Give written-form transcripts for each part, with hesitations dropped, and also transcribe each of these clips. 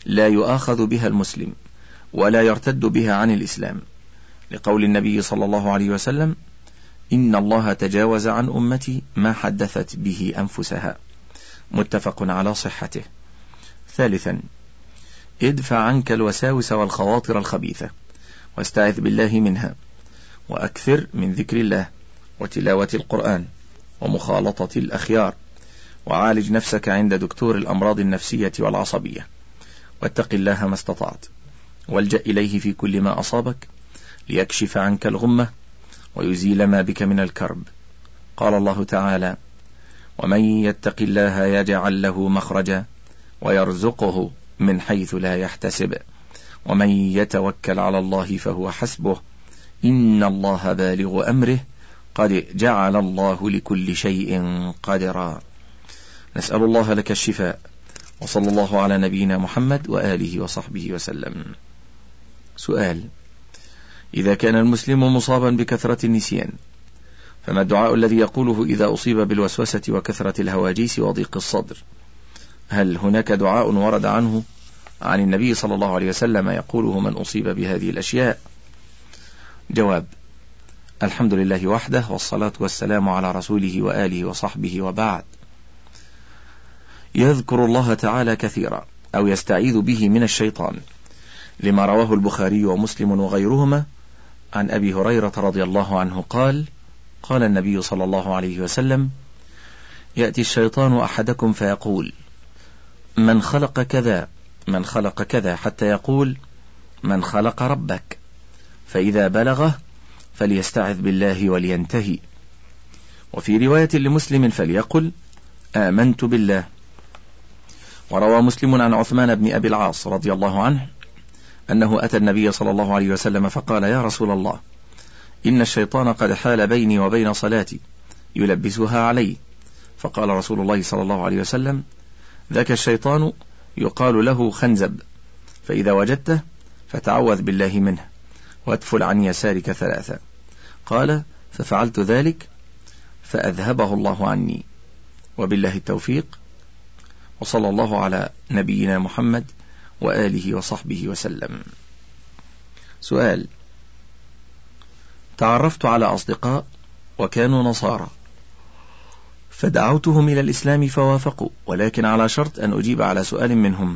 لا يؤاخذ بها المسلم ولا يرتد بها عن الإسلام، لقول النبي صلى الله عليه وسلم: إن الله تجاوز عن أمتي ما حدثت به أنفسها. متفق على صحته. ثالثا، ادفع عنك الوساوس والخواطر الخبيثة واستعذ بالله منها، وأكثر من ذكر الله وتلاوة القرآن ومخالطة الأخيار، وعالج نفسك عند دكتور الأمراض النفسية والعصبية، واتق الله ما استطعت، والجأ إليه في كل ما أصابك ليكشف عنك الغمة ويزيل ما بك من الكرب. قال الله تعالى: ومن يتق الله يجعل له مخرجا ويرزقه من حيث لا يحتسب ومن يتوكل على الله فهو حسبه إن الله بالغ أمره قد جعل الله لكل شيء قدرا. نسأل الله لك الشفاء، وصلى الله على نبينا محمد وآله وصحبه وسلم. سؤال: إذا كان المسلم مصابا بكثرة النسيان، فما الدعاء الذي يقوله إذا أصيب بالوسوسة وكثرة الهواجيس وضيق الصدر؟ هل هناك دعاء ورد عنه عن النبي صلى الله عليه وسلم يقوله من أصيب بهذه الأشياء؟ جواب: الحمد لله وحده، والصلاة والسلام على رسوله وآله وصحبه، وبعد. يذكر الله تعالى كثيرا أو يستعيذ به من الشيطان، لما رواه البخاري ومسلم وغيرهما عن أبي هريرة رضي الله عنه قال: قال النبي صلى الله عليه وسلم: يأتي الشيطان أحدكم فيقول: من خلق كذا من خلق كذا، حتى يقول: من خلق ربك؟ فإذا بلغه فليستعذ بالله ولينتهي. وفي رواية لمسلم فليقل: آمنت بالله. وروى مسلم عن عثمان بن أبي العاص رضي الله عنه أنه أتى النبي صلى الله عليه وسلم فقال: يا رسول الله، إن الشيطان قد حال بيني وبين صلاتي يلبسها علي. فقال رسول الله صلى الله عليه وسلم: ذاك الشيطان يقال له خنزب، فإذا وجدته فتعوذ بالله منه وادفل عن يسارك 3. قال: ففعلت ذلك فأذهبه الله عني، وبالله التوفيق، وصلى الله على نبينا محمد وآله وصحبه وسلم. سؤال: تعرفت على أصدقاء وكانوا نصارى، فدعوتهم إلى الإسلام فوافقوا، ولكن على شرط أن أجيب على سؤال منهم،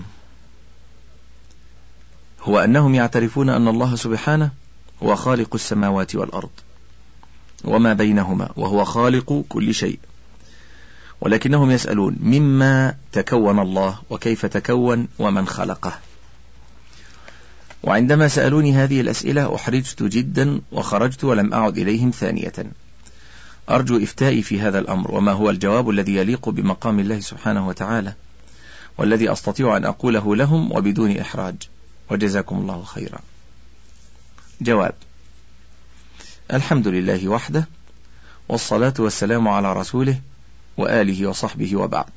هو أنهم يعترفون أن الله سبحانه هو خالق السماوات والأرض وما بينهما، وهو خالق كل شيء، ولكنهم يسألون مما تكون الله وكيف تكون ومن خلقه. وعندما سألوني هذه الأسئلة أحرجت جدا وخرجت ولم أعد إليهم ثانية. أرجو إفتائي في هذا الأمر، وما هو الجواب الذي يليق بمقام الله سبحانه وتعالى والذي أستطيع أن أقوله لهم وبدون إحراج، وجزاكم الله خيرا. جواب: الحمد لله وحده، والصلاة والسلام على رسوله وآله وصحبه، وبعد.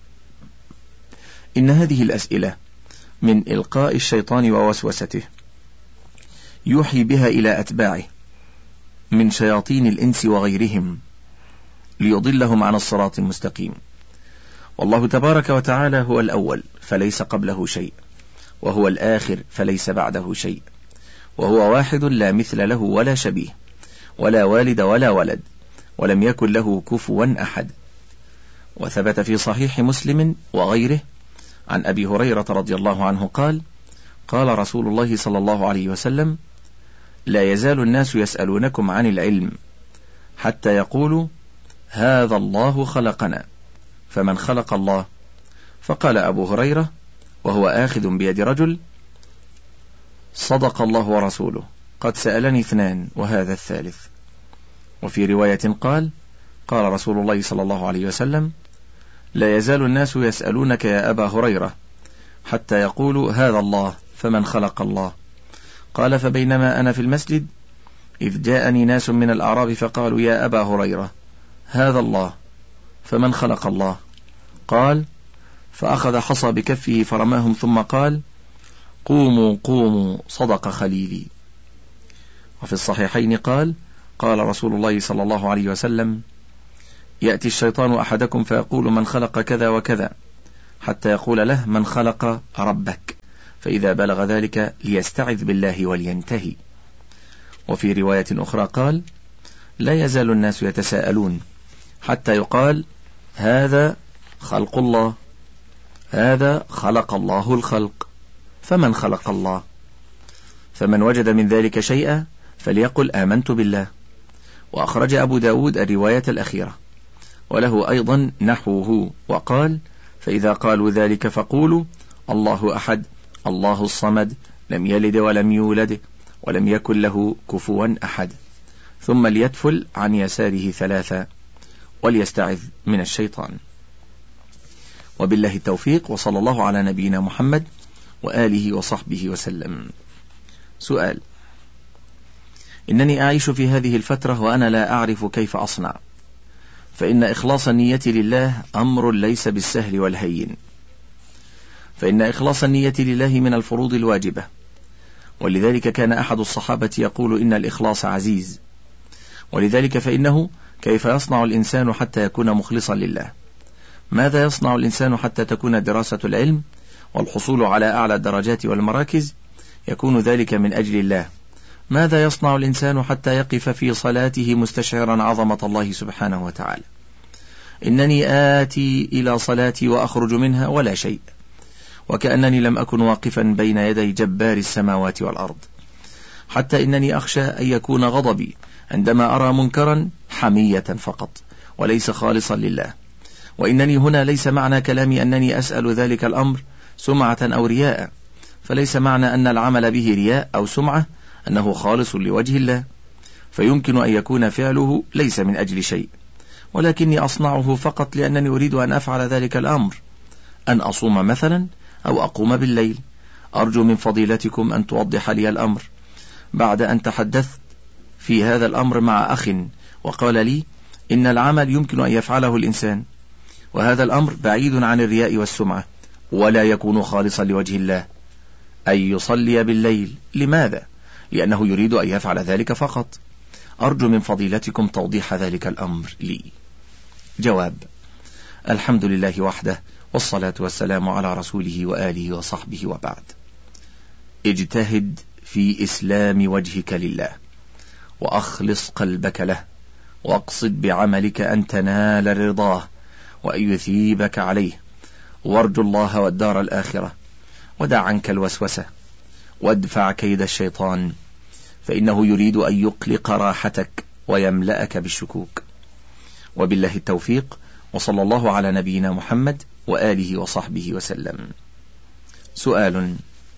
إن هذه الأسئلة من إلقاء الشيطان ووسوسته يوحي بها إلى أتباعه من شياطين الإنس وغيرهم ليضلهم عن الصراط المستقيم. والله تبارك وتعالى هو الأول فليس قبله شيء، وهو الآخر فليس بعده شيء، وهو واحد لا مثل له ولا شبيه، ولا والد ولا ولد، ولم يكن له كفوا أحد. وثبت في صحيح مسلم وغيره عن أبي هريرة رضي الله عنه قال: قال رسول الله صلى الله عليه وسلم: لا يزال الناس يسألونكم عن العلم حتى يقولوا: هذا الله خلقنا، فمن خلق الله؟ فقال أبو هريرة وهو آخذ بيد رجل: صدق الله ورسوله، قد سألني 2 وهذا الثالث. وفي رواية قال: قال رسول الله صلى الله عليه وسلم: لا يزال الناس يسألونك يا أبا هريرة حتى يقولوا: هذا الله، فمن خلق الله؟ قال: فبينما أنا في المسجد إذ جاءني ناس من الأعراب فقالوا: يا أبا هريرة، هذا الله، فمن خلق الله؟ قال: فأخذ حصى بكفه فرماهم ثم قال: قوموا قوموا، صدق خليلي. وفي الصحيحين قال: قال رسول الله صلى الله عليه وسلم: يأتي الشيطان أحدكم فيقول: من خلق كذا وكذا، حتى يقول له: من خلق ربك؟ فإذا بلغ ذلك ليستعذ بالله ولينتهي. وفي رواية أخرى قال: لا يزال الناس يتساءلون حتى يقال: هذا خلق الله، هذا خلق الله الخلق، فمن خلق الله؟ فمن وجد من ذلك شيئا فليقل آمنت بالله. وأخرج أبو داود الرواية الأخيرة، وله أيضا نحوه، وقال: فإذا قالوا ذلك فقولوا: الله أحد الله الصمد لم يلد ولم يولد ولم يكن له كفوا أحد، ثم ليتفل عن يساره 3 وليستعذ من الشيطان. وبالله التوفيق، وصلى الله على نبينا محمد وآله وصحبه وسلم. سؤال: إنني أعيش في هذه الفترة وأنا لا أعرف كيف أصنع، فإن إخلاص النية لله أمر ليس بالسهل والهين، فإن إخلاص النية لله من الفروض الواجبة، ولذلك كان أحد الصحابة يقول: إن الإخلاص عزيز. ولذلك فإنه كيف يصنع الإنسان حتى يكون مخلصا لله؟ ماذا يصنع الإنسان حتى تكون دراسة العلم والحصول على أعلى الدرجات والمراكز يكون ذلك من أجل الله؟ ماذا يصنع الإنسان حتى يقف في صلاته مستشعرا عظمة الله سبحانه وتعالى؟ إنني آتي إلى صلاتي وأخرج منها ولا شيء، وكأنني لم أكن واقفا بين يدي جبار السماوات والأرض، حتى إنني أخشى أن يكون غضبي عندما أرى منكرا حمية فقط وليس خالصا لله. وإنني هنا ليس معنى كلامي أنني أسأل ذلك الأمر سمعة أو رياء، فليس معنى أن العمل به رياء أو سمعة أنه خالص لوجه الله، فيمكن أن يكون فعله ليس من أجل شيء، ولكني أصنعه فقط لأنني أريد أن أفعل ذلك الأمر، أن أصوم مثلا أو أقوم بالليل. أرجو من فضيلتكم أن توضح لي الأمر، بعد أن تحدثت في هذا الأمر مع أخ وقال لي إن العمل يمكن أن يفعله الإنسان، وهذا الأمر بعيد عن الرياء والسمعة، ولا يكون خالصا لوجه الله. أن يصلي بالليل، لماذا؟ لأنه يريد أن يفعل ذلك فقط. أرجو من فضيلتكم توضيح ذلك الأمر لي. جواب: الحمد لله وحده، والصلاة والسلام على رسوله وآله وصحبه، وبعد. اجتهد في إسلام وجهك لله، وأخلص قلبك له، واقصد بعملك أن تنال رضاه وأن يثيبك عليه، وارجو الله والدار الآخرة، ودع عنك الوسوسة، وادفع كيد الشيطان، فإنه يريد أن يقلق راحتك ويملأك بالشكوك. وبالله التوفيق، وصلى الله على نبينا محمد وآله وصحبه وسلم. سؤال: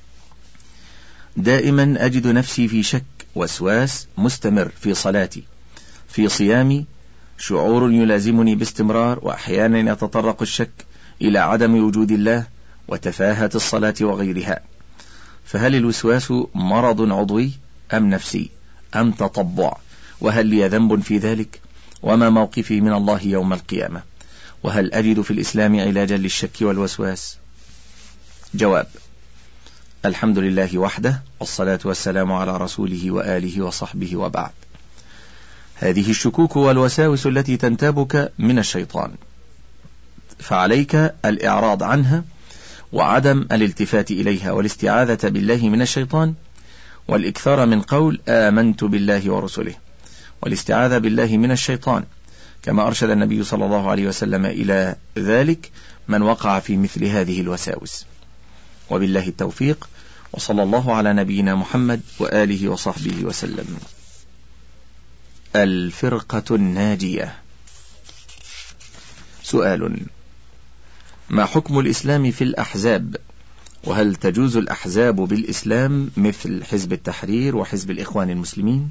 دائما أجد نفسي في شك وسواس مستمر في صلاتي، في صيامي شعور يلازمني باستمرار، وأحيانا يتطرق الشك إلى عدم وجود الله وتفاهة الصلاة وغيرها، فهل الوسواس مرض عضوي أم نفسي أم تطبع؟ وهل لي ذنب في ذلك؟ وما موقفي من الله يوم القيامة؟ وهل أجد في الإسلام علاجا للشك والوسواس؟ جواب: الحمد لله وحده، والصلاة والسلام على رسوله وآله وصحبه، وبعد. هذه الشكوك والوساوس التي تنتابك من الشيطان، فعليك الإعراض عنها وعدم الالتفات إليها، والاستعاذة بالله من الشيطان، والإكثار من قول آمنت بالله ورسله، والاستعاذة بالله من الشيطان، كما أرشد النبي صلى الله عليه وسلم إلى ذلك من وقع في مثل هذه الوساوس. وبالله التوفيق، وصلى الله على نبينا محمد وآله وصحبه وسلم. الفرقة الناجية. سؤال: ما حكم الإسلام في الأحزاب؟ وهل تجوز الأحزاب بالإسلام مثل حزب التحرير وحزب الإخوان المسلمين؟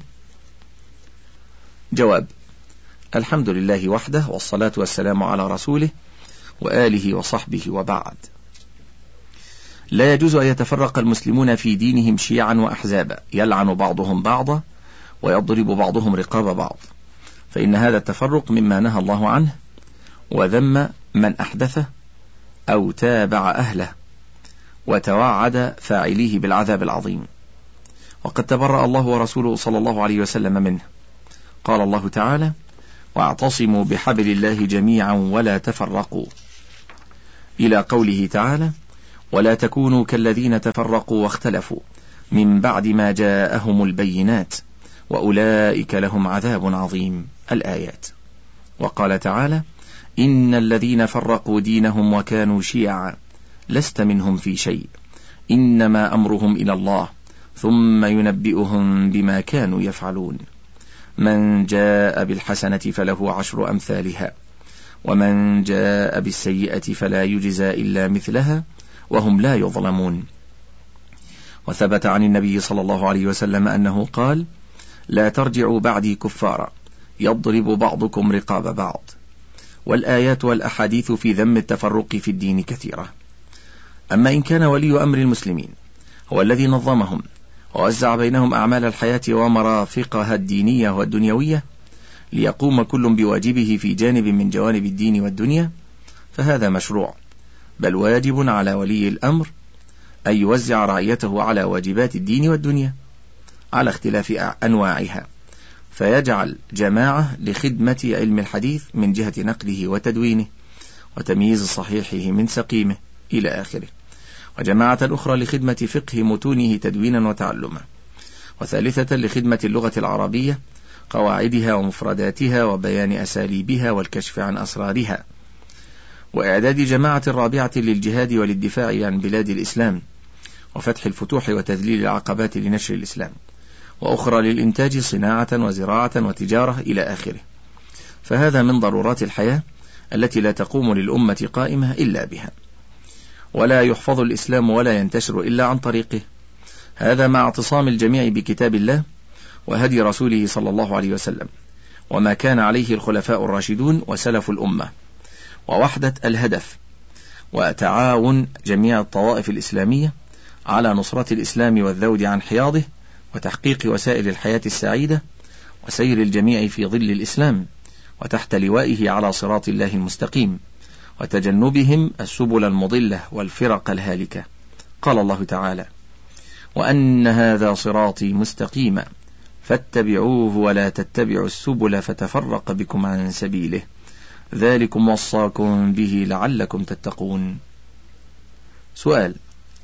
جواب: الحمد لله وحده، والصلاة والسلام على رسوله وآله وصحبه، وبعد. لا يجوز أن يتفرق المسلمون في دينهم شيعا وأحزابا يلعن بعضهم بعضا ويضرب بعضهم رقاب بعض، فإن هذا التفرق مما نهى الله عنه وذم من أحدثه أو تابع أهله، وتوعد فاعليه بالعذاب العظيم، وقد تبرأ الله ورسوله صلى الله عليه وسلم منه. قال الله تعالى: واعتصموا بحبل الله جميعا ولا تفرقوا، إلى قوله تعالى: ولا تكونوا كالذين تفرقوا واختلفوا من بعد ما جاءهم البينات وأولئك لهم عذاب عظيم. الآيات. وقال تعالى: إن الذين فرقوا دينهم وكانوا شيعا لست منهم في شيء إنما أمرهم إلى الله ثم ينبئهم بما كانوا يفعلون. من جاء بالحسنة فله 10 أمثالها ومن جاء بالسيئة فلا يجزى إلا مثلها وهم لا يظلمون. وثبت عن النبي صلى الله عليه وسلم أنه قال: لا ترجعوا بعدي كفارا يضرب بعضكم رقاب بعض. والآيات والأحاديث في ذم التفرق في الدين كثيرة. أما إن كان ولي أمر المسلمين هو الذي نظمهم ووزع بينهم أعمال الحياة ومرافقها الدينية والدنيوية ليقوم كل بواجبه في جانب من جوانب الدين والدنيا، فهذا مشروع، بل واجب على ولي الأمر أن يوزع رعيته على واجبات الدين والدنيا على اختلاف أنواعها، فيجعل جماعة لخدمة علم الحديث من جهة نقله وتدوينه وتمييز صحيحه من سقيمه إلى آخره، وجماعة أخرى لخدمة فقه متونه تدوينا وتعلما، وثالثة لخدمة اللغة العربية قواعدها ومفرداتها وبيان أساليبها والكشف عن أسرارها، وإعداد جماعة رابعة للجهاد وللدفاع عن بلاد الإسلام وفتح الفتوح وتذليل العقبات لنشر الإسلام، وأخرى للإنتاج صناعة وزراعة وتجارة إلى آخره. فهذا من ضرورات الحياة التي لا تقوم للأمة قائمة إلا بها، ولا يحفظ الإسلام ولا ينتشر إلا عن طريقه. هذا مع اعتصام الجميع بكتاب الله وهدي رسوله صلى الله عليه وسلم وما كان عليه الخلفاء الراشدون وسلف الأمة، ووحدة الهدف وتعاون جميع الطوائف الإسلامية على نصرة الإسلام والذود عن حياضه وتحقيق وسائل الحياة السعيدة وسير الجميع في ظل الإسلام وتحت لوائه على صراط الله المستقيم، وتجنبهم السبل المضلة والفرق الهالكة. قال الله تعالى: وأن هذا صراطي مستقيما فاتبعوه ولا تتبعوا السبل فتفرق بكم عن سبيله ذلكم وصاكم به لعلكم تتقون. سؤال: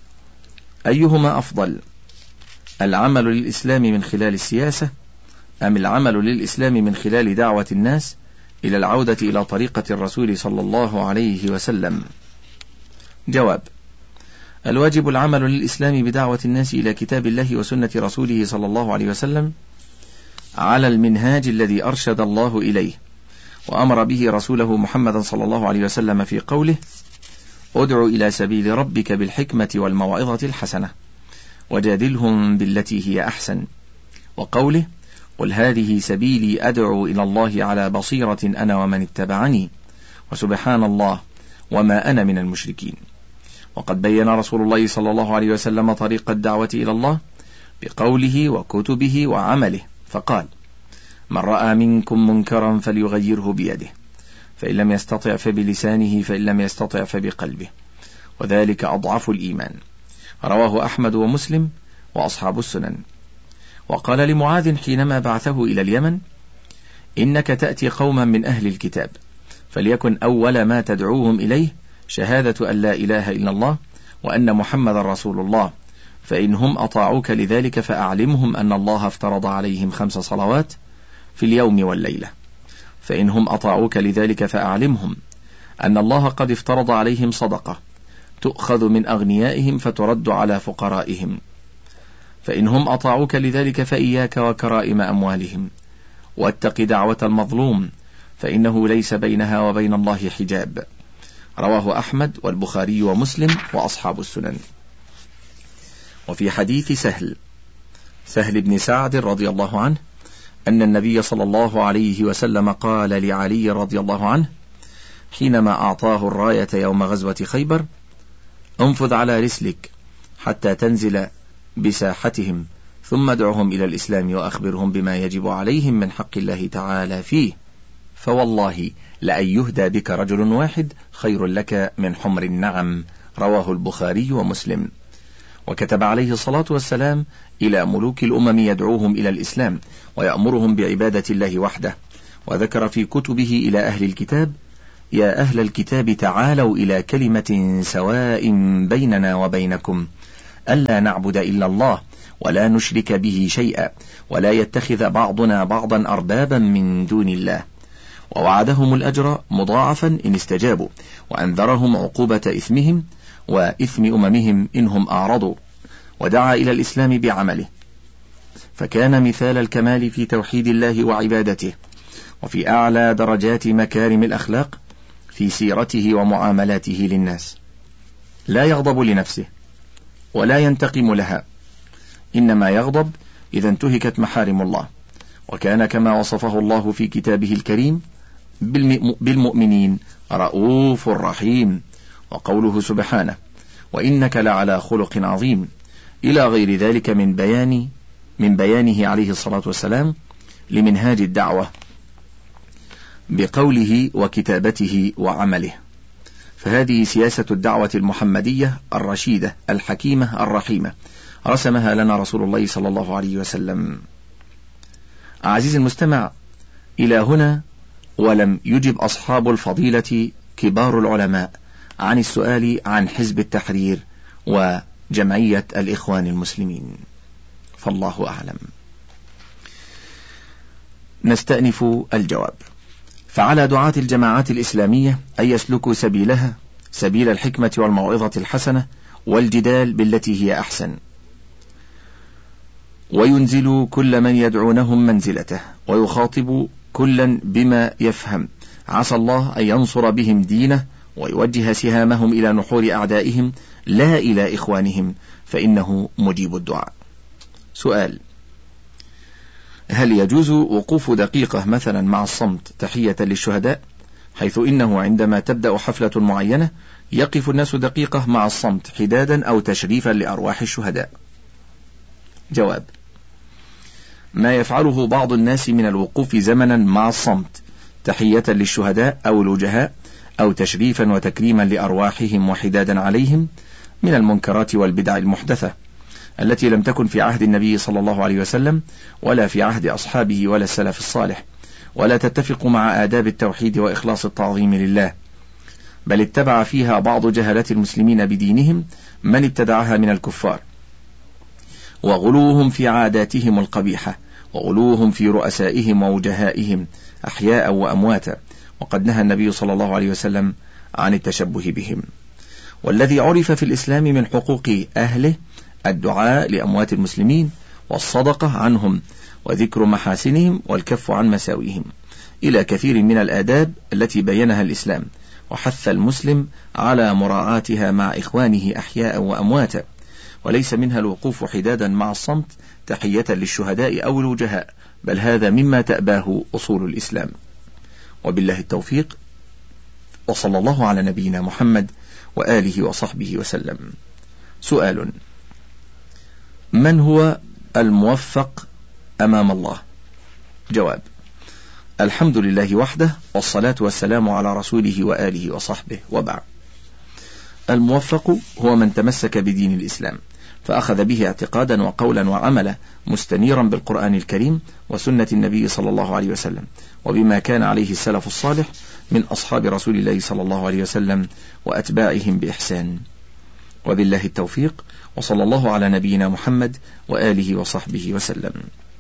أيهما أفضل، العمل للإسلام من خلال السياسة أم العمل للإسلام من خلال دعوة الناس إلى العودة إلى طريقة الرسول صلى الله عليه وسلم؟ جواب: الواجب العمل للإسلام بدعوة الناس إلى كتاب الله وسنة رسوله صلى الله عليه وسلم على المنهاج الذي أرشد الله إليه وأمر به رسوله محمد صلى الله عليه وسلم في قوله: ادع إلى سبيل ربك بالحكمة والموعظة الحسنة وجادلهم بالتي هي أحسن، وقوله: قل هذه سبيلي أدعو إلى الله على بصيرة أنا ومن اتبعني وسبحان الله وما أنا من المشركين. وقد بين رسول الله صلى الله عليه وسلم طريق الدعوة إلى الله بقوله وكتبه وعمله، فقال: من رأى منكم منكرا فليغيره بيده، فإن لم يستطع فبلسانه، فإن لم يستطع فبقلبه، وذلك أضعف الإيمان. رواه أحمد ومسلم وأصحاب السنن. وقال لمعاذ حينما بعثه إلى اليمن: إنك تأتي قوما من أهل الكتاب، فليكن أول ما تدعوهم إليه شهادة أن لا إله إلا الله وأن محمد رسول الله، فإن هم أطاعوك لذلك فأعلمهم أن الله افترض عليهم 5 صلوات في اليوم والليلة، فإن هم أطاعوك لذلك فأعلمهم أن الله قد افترض عليهم صدقة تؤخذ من أغنيائهم فترد على فقرائهم، فإن هم أطاعوك لذلك فإياك وكرائم أموالهم، واتق دعوة المظلوم فإنه ليس بينها وبين الله حجاب. رواه أحمد والبخاري ومسلم وأصحاب السنن. وفي حديث سهل بن سعد رضي الله عنه أن النبي صلى الله عليه وسلم قال لعلي رضي الله عنه حينما أعطاه الراية يوم غزوة خيبر: انفذ على رسلك حتى تنزل بساحتهم ثم ادعهم إلى الإسلام وأخبرهم بما يجب عليهم من حق الله تعالى فيه، فوالله لأن يهدى بك رجل واحد خير لك من حمر النعم. رواه البخاري ومسلم. وكتب عليه الصلاة والسلام إلى ملوك الأمم يدعوهم إلى الإسلام ويأمرهم بعبادة الله وحده، وذكر في كتبه إلى أهل الكتاب: يا أهل الكتاب تعالوا إلى كلمة سواء بيننا وبينكم ألا نعبد إلا الله ولا نشرك به شيئا ولا يتخذ بعضنا بعضا أربابا من دون الله، ووعدهم الأجر مضاعفا إن استجابوا، وأنذرهم عقوبة إثمهم وإثم أممهم إنهم أعرضوا، ودعا إلى الإسلام بعمله، فكان مثال الكمال في توحيد الله وعبادته، وفي أعلى درجات مكارم الأخلاق في سيرته ومعاملاته للناس. لا يغضب لنفسه ولا ينتقم لها، إنما يغضب إذا انتهكت محارم الله، وكان كما وصفه الله في كتابه الكريم بالمؤمنين رؤوف رحيم، وقوله سبحانه وإنك لعلى خلق عظيم، إلى غير ذلك من بيانه عليه الصلاة والسلام لمنهاج الدعوة بقوله وكتابته وعمله. فهذه سياسة الدعوة المحمدية الرشيدة الحكيمة الرحيمة، رسمها لنا رسول الله صلى الله عليه وسلم. عزيزي المستمع، إلى هنا ولم يجب أصحاب الفضيلة كبار العلماء عن السؤال عن حزب التحرير وجمعية الإخوان المسلمين، فالله أعلم. نستأنف الجواب. فعلى دعاة الجماعات الإسلامية أن يسلكوا سبيلها سبيل الحكمة والموعظة الحسنة والجدال بالتي هي أحسن، وينزلوا كل من يدعونهم منزلته، ويخاطبوا كلا بما يفهم، عسى الله أن ينصر بهم دينه ويوجه سهامهم إلى نحور أعدائهم لا إلى إخوانهم، فإنه مجيب الدعاء. سؤال: هل يجوز وقوف دقيقة مثلا مع الصمت تحية للشهداء، حيث إنه عندما تبدأ حفلة معينة يقف الناس دقيقة مع الصمت حدادا أو تشريفا لأرواح الشهداء؟ جواب: ما يفعله بعض الناس من الوقوف زمنا مع الصمت تحية للشهداء أو الوجهاء أو تشريفا وتكريما لأرواحهم وحدادا عليهم من المنكرات والبدع المحدثة التي لم تكن في عهد النبي صلى الله عليه وسلم ولا في عهد أصحابه ولا السلف الصالح، ولا تتفق مع آداب التوحيد وإخلاص التعظيم لله، بل اتبع فيها بعض جهلة المسلمين بدينهم من ابتدعها من الكفار، وغلوهم في عاداتهم القبيحة، وغلوهم في رؤسائهم ووجهائهم أحياء وأمواتا، وقد نهى النبي صلى الله عليه وسلم عن التشبه بهم. والذي عرف في الإسلام من حقوق أهله الدعاء لأموات المسلمين والصدقة عنهم وذكر محاسنهم والكف عن مساويهم، إلى كثير من الآداب التي بينها الإسلام وحث المسلم على مراعاتها مع إخوانه أحياء وأمواتا، وليس منها الوقوف حدادا مع الصمت تحية للشهداء أو الوجهاء، بل هذا مما تأباه أصول الإسلام. وبالله التوفيق، وصلى الله على نبينا محمد وآله وصحبه وسلم. سؤال: من هو الموفق أمام الله؟ جواب: الحمد لله وحده، والصلاة والسلام على رسوله وآله وصحبه، وبعد. الموفق هو من تمسك بدين الإسلام فأخذ به اعتقادا وقولا وعملا مستنيرا بالقرآن الكريم وسنة النبي صلى الله عليه وسلم، وبما كان عليه السلف الصالح من أصحاب رسول الله صلى الله عليه وسلم وأتباعهم بإحسان. وبالله التوفيق، وصلى الله على نبينا محمد وآله وصحبه وسلم.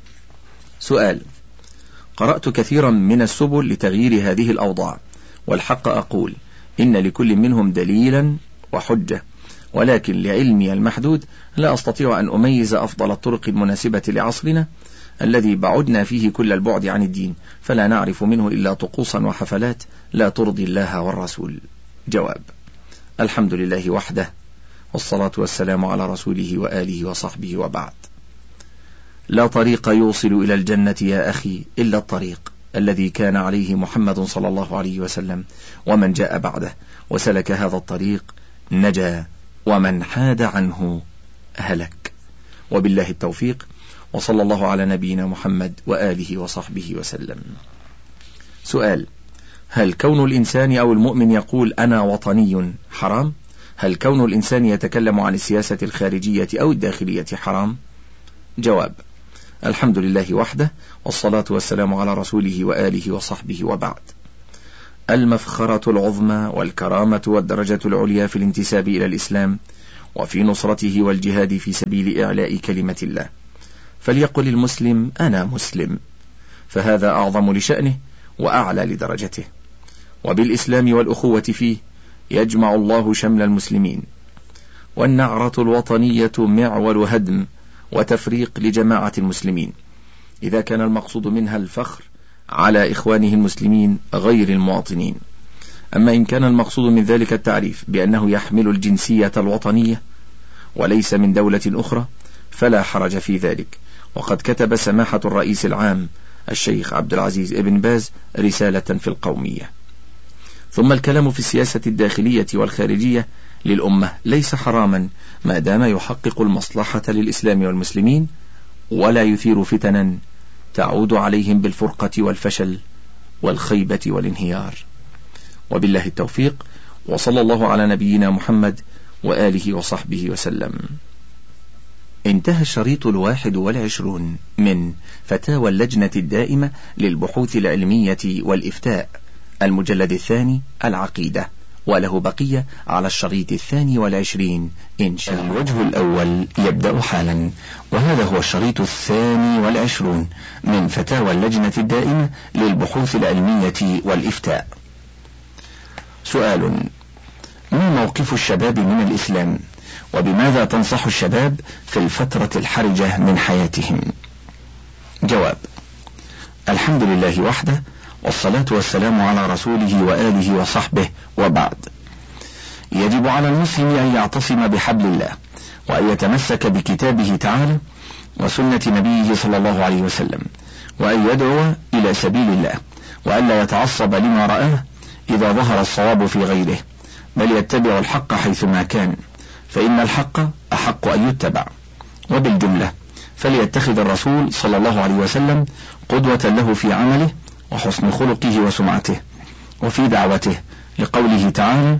سؤال: قرأت كثيرا من السبل لتغيير هذه الأوضاع، والحق أقول إن لكل منهم دليلا وحجة، ولكن لعلمي المحدود لا أستطيع أن أميز أفضل الطرق المناسبة لعصرنا الذي بعدنا فيه كل البعد عن الدين، فلا نعرف منه إلا طقوسا وحفلات لا ترضي الله والرسول. جواب: الحمد لله وحده، والصلاة والسلام على رسوله وآله وصحبه، وبعد. لا طريق يوصل إلى الجنة يا أخي إلا الطريق الذي كان عليه محمد صلى الله عليه وسلم ومن جاء بعده وسلك هذا الطريق نجا، ومن حاد عنه هلك. وبالله التوفيق، وصلى الله على نبينا محمد وآله وصحبه وسلم. سؤال: هل كون الإنسان أو المؤمن يقول أنا وطني حرام؟ هل كون الإنسان يتكلم عن السياسة الخارجية أو الداخلية حرام؟ جواب: الحمد لله وحده، والصلاة والسلام على رسوله وآله وصحبه، وبعد. المفخرة العظمى والكرامة والدرجة العليا في الانتساب إلى الإسلام وفي نصرته والجهاد في سبيل إعلاء كلمة الله. فليقل المسلم أنا مسلم، فهذا أعظم لشأنه وأعلى لدرجته. وبالإسلام والأخوة فيه يجمع الله شمل المسلمين. والنعرة الوطنية معول هدم وتفريق لجماعة المسلمين، إذا كان المقصود منها الفخر على إخوانه المسلمين غير المواطنين. أما إن كان المقصود من ذلك التعريف بأنه يحمل الجنسية الوطنية وليس من دولة أخرى فلا حرج في ذلك. وقد كتب سماحة الرئيس العام الشيخ عبد العزيز ابن باز رسالة في القومية. ثم الكلام في السياسة الداخلية والخارجية للأمة ليس حراما ما دام يحقق المصلحة للإسلام والمسلمين ولا يثير فتنا تعود عليهم بالفرقة والفشل والخيبة والانهيار. وبالله التوفيق، وصلى الله على نبينا محمد وآله وصحبه وسلم. انتهى الشريط 21 من فتاوى اللجنة الدائمة للبحوث العلمية والإفتاء، المجلد الثاني العقيدة، وله بقية على الشريط 22 إن شاء الله. الوجه الأول يبدأ حالا، وهذا هو الشريط 22 من فتاوى اللجنة الدائمة للبحوث العلمية والإفتاء. سؤال: ما موقف الشباب من الإسلام؟ وبماذا تنصح الشباب في الفترة الحرجة من حياتهم؟ جواب: الحمد لله وحده، والصلاة والسلام على رسوله وآله وصحبه، وبعد. يجب على المسلم أن يعتصم بحبل الله، وأن يتمسك بكتابه تعالى وسنة نبيه صلى الله عليه وسلم، وأن يدعو إلى سبيل الله، وأن لا يتعصب لما رآه إذا ظهر الصواب في غيره، بل يتبع الحق حيثما كان، فإن الحق أحق أن يتبع. وبالجملة فليتخذ الرسول صلى الله عليه وسلم قدوة له في عمله وحسن خلقه وسمعته وفي دعوته، لقوله تعالى: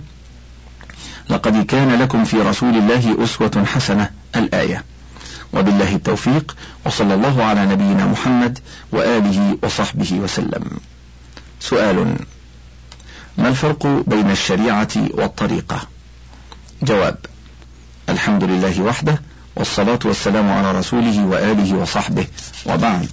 لقد كان لكم في رسول الله أسوة حسنة، الآية. وبالله التوفيق، وصلى الله على نبينا محمد وآله وصحبه وسلم. سؤال: ما الفرق بين الشريعة والطريقة؟ جواب: الحمد لله وحده، والصلاة والسلام على رسوله وآله وصحبه، وبعد.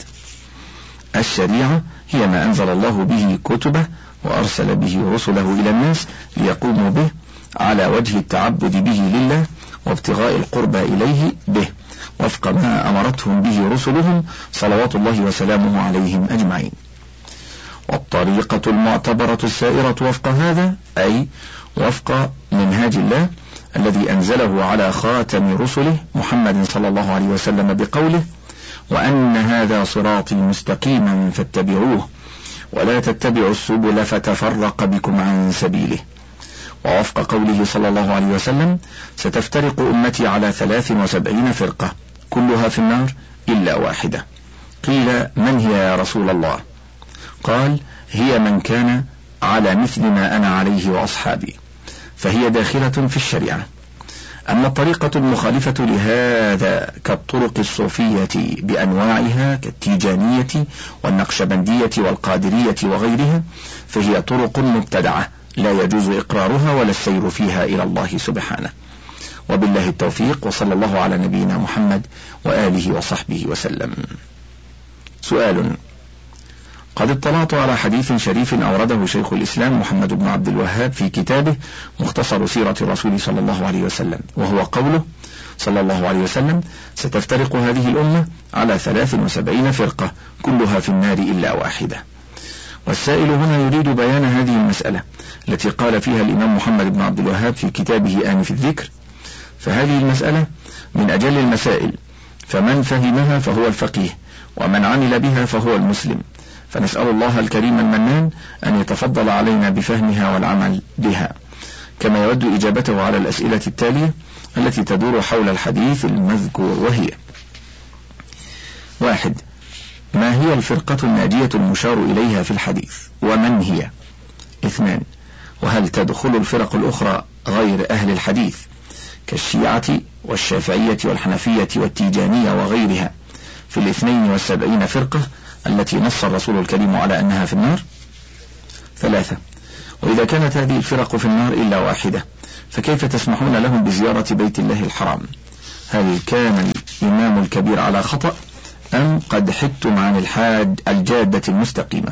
الشريعة هي ما أنزل الله به كتبه وأرسل به رسله إلى الناس ليقوموا به على وجه التعبد به لله وابتغاء القربى إليه به، وفق ما أمرتهم به رسلهم صلوات الله وسلامه عليهم أجمعين. والطريقة المعتبرة السائرة وفق هذا، أي وفق منهاج الله الذي أنزله على خاتم رسله محمد صلى الله عليه وسلم بقوله: وأن هذا صراطي مستقيما فاتبعوه ولا تتبعوا السبل فتفرق بكم عن سبيله. ووفق قوله صلى الله عليه وسلم: ستفترق أمتي على 73 فرقة كلها في النار إلا واحدة. قيل: من هي يا رسول الله؟ قال: هي من كان على مثل ما أنا عليه وأصحابي، فهي داخلة في الشريعة. أما الطريقة المخالفة لهذا كالطرق الصوفية بأنواعها كالتيجانية والنقشبندية والقادرية وغيرها، فهي طرق مبتدعة لا يجوز إقرارها ولا السير فيها إلى الله سبحانه. وبالله التوفيق، وصلى الله على نبينا محمد وآله وصحبه وسلم. سؤال: قد اطلعت على حديث شريف أورده شيخ الإسلام محمد بن عبد الوهاب في كتابه مختصر سيرة الرسول صلى الله عليه وسلم، وهو قوله صلى الله عليه وسلم: ستفترق هذه الأمة على 73 فرقة كلها في النار إلا واحدة. والسائل هنا يريد بيان هذه المسألة التي قال فيها الإمام محمد بن عبد الوهاب في كتابه آنف الذكر، فهذه المسألة من أجل المسائل، فمن فهمها فهو الفقيه، ومن عمل بها فهو المسلم، فنسأل الله الكريم المنان أن يتفضل علينا بفهمها والعمل بها، كما يود إجابته على الأسئلة التالية التي تدور حول الحديث المذكور، وهي: 1. ما هي الفرقة الناجية المشار إليها في الحديث، ومن هي؟ 2. وهل تدخل الفرق الأخرى غير أهل الحديث كالشيعة والشافعية والحنفية والتيجانية وغيرها في 72 فرقة التي نص الرسول الكريم على أنها في النار؟ 3. وإذا كانت هذه الفرق في النار إلا واحدة فكيف تسمحون لهم بزيارة بيت الله الحرام؟ هل كان الإمام الكبير على خطأ أم قد حدتم عن الجادة المستقيمة؟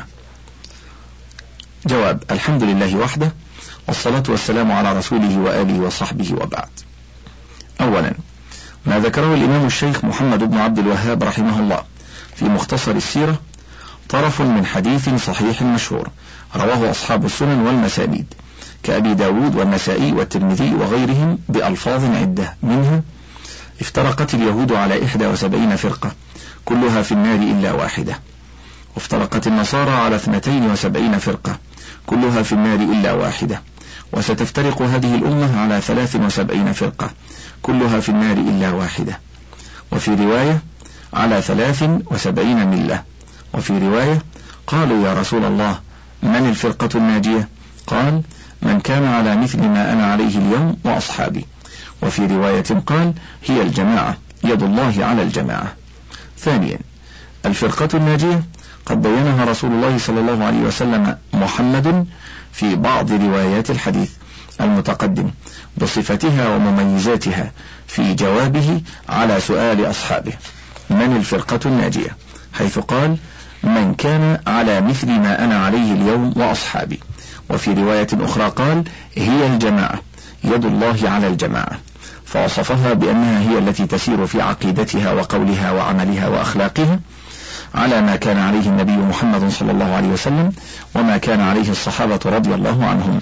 جواب: الحمد لله وحده، والصلاة والسلام على رسوله وآله وصحبه، وبعد. أولا، ما ذكره الإمام الشيخ محمد بن عبد الوهاب رحمه الله في مختصر السيرة طرف من حديث صحيح مشهور رواه أصحاب السنن والمسانيد كأبي داود والنسائي والترمذي وغيرهم بألفاظ عدة، منها: افترقت اليهود على 71 فرقة كلها في النار إلا واحدة، وافترقت النصارى على 72 فرقة كلها في النار إلا واحدة، وستفترق هذه الأمة على 73 فرقة كلها في النار إلا واحدة، وفي رواية على 73 ملة، وفي رواية قالوا: يا رسول الله، من الفرقة الناجية؟ قال: من كان على مثل ما أنا عليه اليوم وأصحابي. وفي رواية قال: هي الجماعة، يد الله على الجماعة. ثانيا، الفرقة الناجية قد بينها رسول الله صلى الله عليه وسلم محمد في بعض روايات الحديث المتقدم بصفتها ومميزاتها في جوابه على سؤال أصحابه: من الفرقة الناجية؟ حيث قال: من كان على مثل ما أنا عليه اليوم وأصحابي. وفي رواية أخرى قال: هي الجماعة، يد الله على الجماعة، فوصفها بأنها هي التي تسير في عقيدتها وقولها وعملها وأخلاقها على ما كان عليه النبي محمد صلى الله عليه وسلم وما كان عليه الصحابة رضي الله عنهم،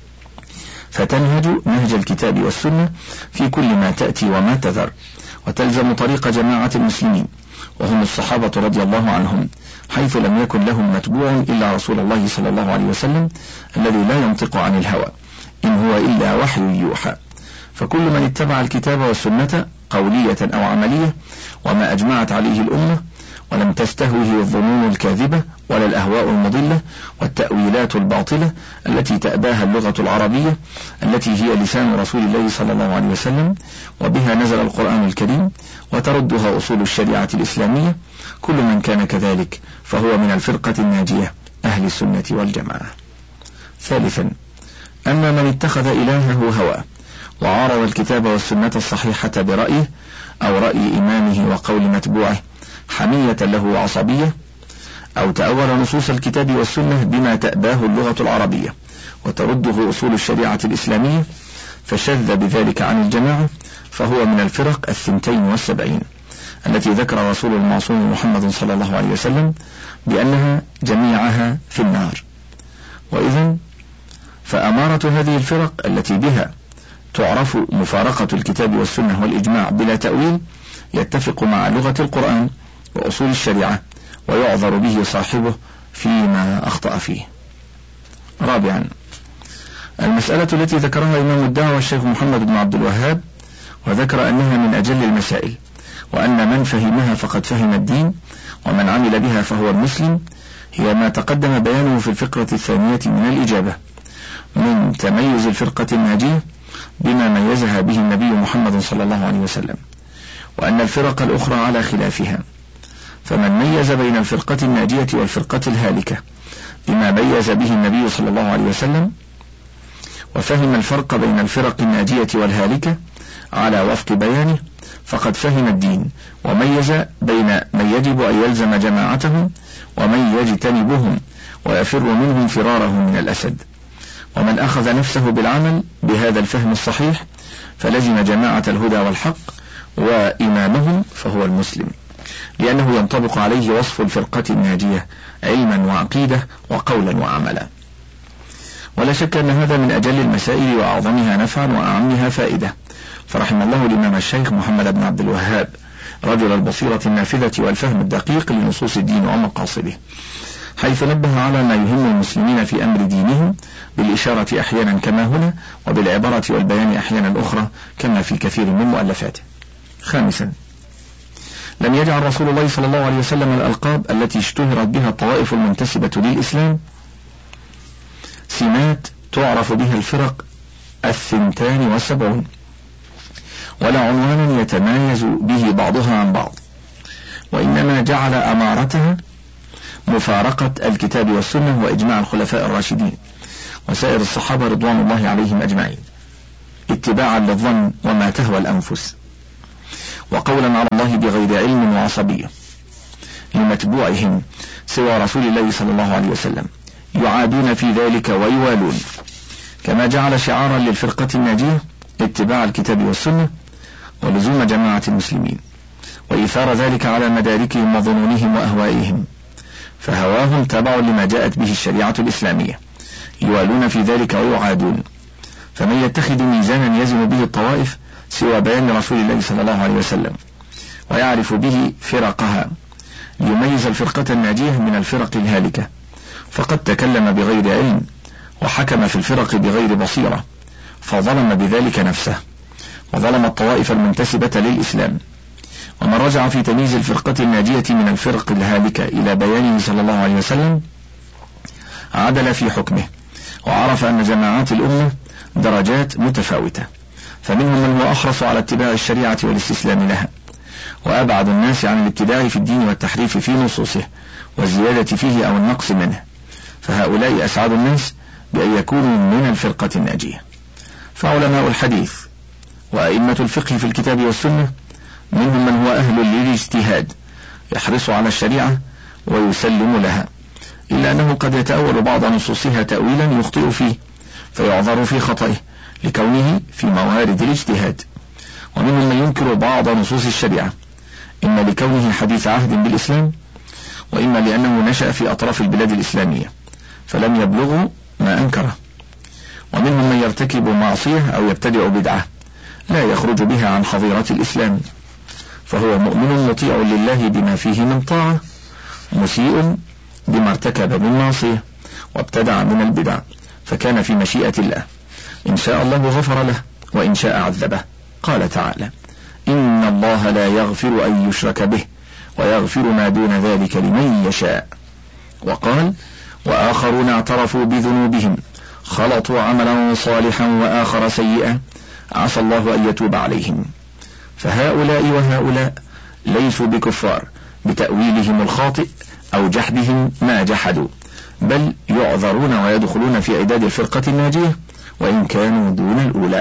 فتنهج نهج الكتاب والسنة في كل ما تأتي وما تذر، وتلزم طريق جماعة المسلمين وهم الصحابة رضي الله عنهم، حيث لم يكن لهم متبوع إلا رسول الله صلى الله عليه وسلم الذي لا ينطق عن الهوى، إن هو إلا وحي يوحى. فكل من اتبع الكتاب والسنة قولية أو عملية وما أجمعت عليه الأمة، ولم تستهوه الظنون الكاذبة ولا الأهواء المضلة والتأويلات الباطلة التي تأباها اللغة العربية التي هي لسان رسول الله صلى الله عليه وسلم وبها نزل القرآن الكريم وتردها أصول الشريعة الإسلامية، كل من كان كذلك فهو من الفرقة الناجية أهل السنة والجماعة. ثالثا، أما من اتخذ إلهه هواه وعارض الكتاب والسنة الصحيحة برأيه أو رأي إمامه وقول متبوعه حمية له وعصبية، أو تأول نصوص الكتاب والسنة بما تأباه اللغة العربية وترده أصول الشريعة الإسلامية فشذ بذلك عن الجماعة، فهو من الفرق 72 التي ذكر رسول المعصوم محمد صلى الله عليه وسلم بأنها جميعها في النار. وإذن فأمارة هذه الفرق التي بها تعرف مفارقة الكتاب والسنة والإجماع بلا تأويل يتفق مع لغة القرآن وأصول الشريعة ويعذر به صاحبه فيما أخطأ فيه. رابعا، المسألة التي ذكرها إمام الدعوة الشيخ محمد بن عبد الوهاب وذكر أنها من أجل المسائل، وأن من فهمها فقد فهم الدين ومن عمل بها فهو المسلم، هي ما تقدم بيانه في الفقرة الثانية من الإجابة من تميز الفرقة الناجية بما ميزها به النبي محمد صلى الله عليه وسلم، وأن الفرق الأخرى على خلافها. فمن ميز بين الفرقة الناجية والفرقة الهالكة بما ميز به النبي صلى الله عليه وسلم، وفهم الفرق بين الفرق الناجية والهالكة على وفق بيانه، فقد فهم الدين وميز بين من يجب أن يلزم جماعتهم ومن يجتنبهم ويفر منهم فراره من الأسد. ومن أخذ نفسه بالعمل بهذا الفهم الصحيح فلزم جماعة الهدى والحق وإمامهم فهو المسلم، لأنه ينطبق عليه وصف الفرقة الناجية علما وعقيدة وقولا وعملا. ولا شك أن هذا من أجل المسائل وأعظمها نفعا وأعمها فائدة، فرحم الله الإمام الشيخ محمد بن عبد الوهاب رجل البصيرة النافذة والفهم الدقيق لنصوص الدين ومقاصده، حيث نبه على ما يهم المسلمين في أمر دينهم بالإشارة أحيانا كما هنا، وبالعبارة والبيان أحيانا أخرى كما في كثير من مؤلفاته. خامسا، لم يجعل رسول الله صلى الله عليه وسلم الألقاب التي اشتهرت بها الطوائف المنتسبة للإسلام سمات تعرف بها الفرق 72 ولا عنوانا يتمايز به بعضها عن بعض، وإنما جعل أمارتها مفارقة الكتاب والسنة وإجماع الخلفاء الراشدين وسائر الصحابة رضوان الله عليهم أجمعين، اتباعا للظن وما تهوى الأنفس، وقولا على الله بغير علم وعصبية لمتبوعهم سوى رسول الله صلى الله عليه وسلم، يعادون في ذلك ويوالون، كما جعل شعارا للفرقة الناجية اتباع الكتاب والسنة ولزوم جماعة المسلمين، وإيثار ذلك على مداركهم وظنونهم وأهوائهم، فهواهم تبع لما جاءت به الشريعة الإسلامية، يوالون في ذلك ويعادون. فمن يتخذ ميزانا يزن به الطوائف سوى بيان رسول الله صلى الله عليه وسلم ويعرف به فرقها ليميز الفرقة الناجية من الفرق الهالكة، فقد تكلم بغير علم وحكم في الفرق بغير بصيرة، فظلم بذلك نفسه وظلم الطوائف المنتسبة للإسلام. ومن رجع في تمييز الفرقة الناجية من الفرق الهالكة إلى بيانه صلى الله عليه وسلم عدل في حكمه، وعرف أن جماعات الأمة درجات متفاوتة، فمنهم من هو أحرص على اتباع الشريعة والاستسلام لها، وأبعد الناس عن الابتداع في الدين والتحريف في نصوصه والزيادة فيه أو النقص منه، فهؤلاء أسعد الناس بأن يكونوا من الفرقة الناجية. فعلماء الحديث وأئمة الفقه في الكتاب والسنة منهم من هو أهل للاجتهاد يحرص على الشريعة ويسلم لها، إلا أنه قد يتأول بعض نصوصها تأويلا يخطئ فيه فيعذر في خطئه لكونه في موارد الاجتهاد. ومنهم من ينكر بعض نصوص الشريعة إما لكونه حديث عهد بالإسلام، وإما لأنه نشأ في أطراف البلاد الإسلامية فلم يبلغه ما أنكره. ومنهم من يرتكب معصية أو يبتدع بدعة لا يخرج بها عن حظيرة الإسلام، فهو مؤمن مطيع لله بما فيه من طاعة، مسيء بما ارتكب من معصية وابتدع من البدع، فكان في مشيئة الله، إن شاء الله غفر له وإن شاء عذبه. قال تعالى: إن الله لا يغفر أن يشرك به ويغفر ما دون ذلك لمن يشاء. وقال: وآخرون اعترفوا بذنوبهم خلطوا عملا صالحا وآخر سيئا عسى الله أن يتوب عليهم. فهؤلاء وهؤلاء ليسوا بكفار بتأويلهم الخاطئ أو جحدهم ما جحدوا، بل يعذرون ويدخلون في عداد الفرقة الناجية وإن كانوا دون الأولى.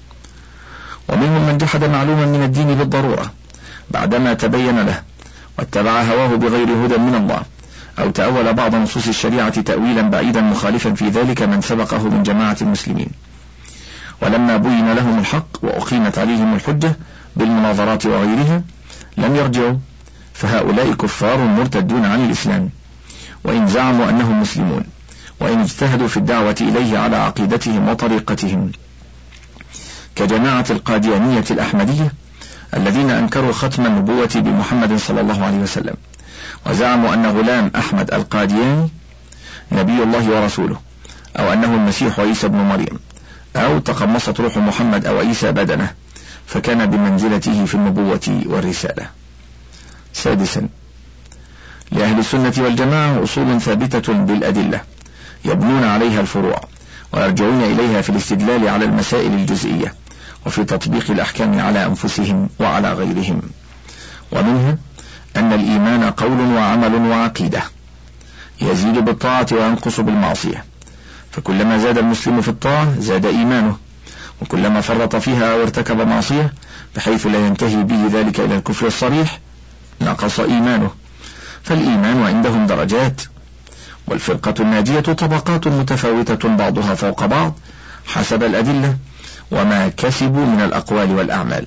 ومنهم من جحد معلوما من الدين بالضرورة بعدما تبين له واتبع هواه بغير هدى من الله، أو تأول بعض نصوص الشريعة تأويلا بعيدا مخالفا في ذلك من سبقه من جماعة المسلمين، ولما بين لهم الحق وأقيمت عليهم الحجة بالمناظرات وغيرها لم يرجعوا، فهؤلاء كفار مرتدون عن الإسلام وإن زعموا أنهم مسلمون، وإن اجتهدوا في الدعوة إليه على عقيدتهم وطريقتهم، كجماعة القاديانية الأحمدية الذين أنكروا ختم النبوة بمحمد صلى الله عليه وسلم، وزعموا أن غلام أحمد القادياني نبي الله ورسوله، أو أنه المسيح عيسى بن مريم، أو تقمصت روح محمد أو عيسى بدنه فكان بمنزلته في النبوة والرسالة. سادسا، لأهل السنة والجماعة أصول ثابتة بالأدلة يبنون عليها الفروع ويرجعون إليها في الاستدلال على المسائل الجزئية وفي تطبيق الأحكام على أنفسهم وعلى غيرهم. ومنها أن الإيمان قول وعمل وعقيدة يزيد بالطاعة وينقص بالمعصية، فكلما زاد المسلم في الطاعة زاد إيمانه، وكلما فرط فيها أو ارتكب معصية بحيث لا ينتهي به ذلك إلى الكفر الصريح نقص إيمانه. فالإيمان عندهم درجات، والفرقة الناجية طبقات متفاوتة بعضها فوق بعض حسب الأدلة وما كسبوا من الأقوال والأعمال.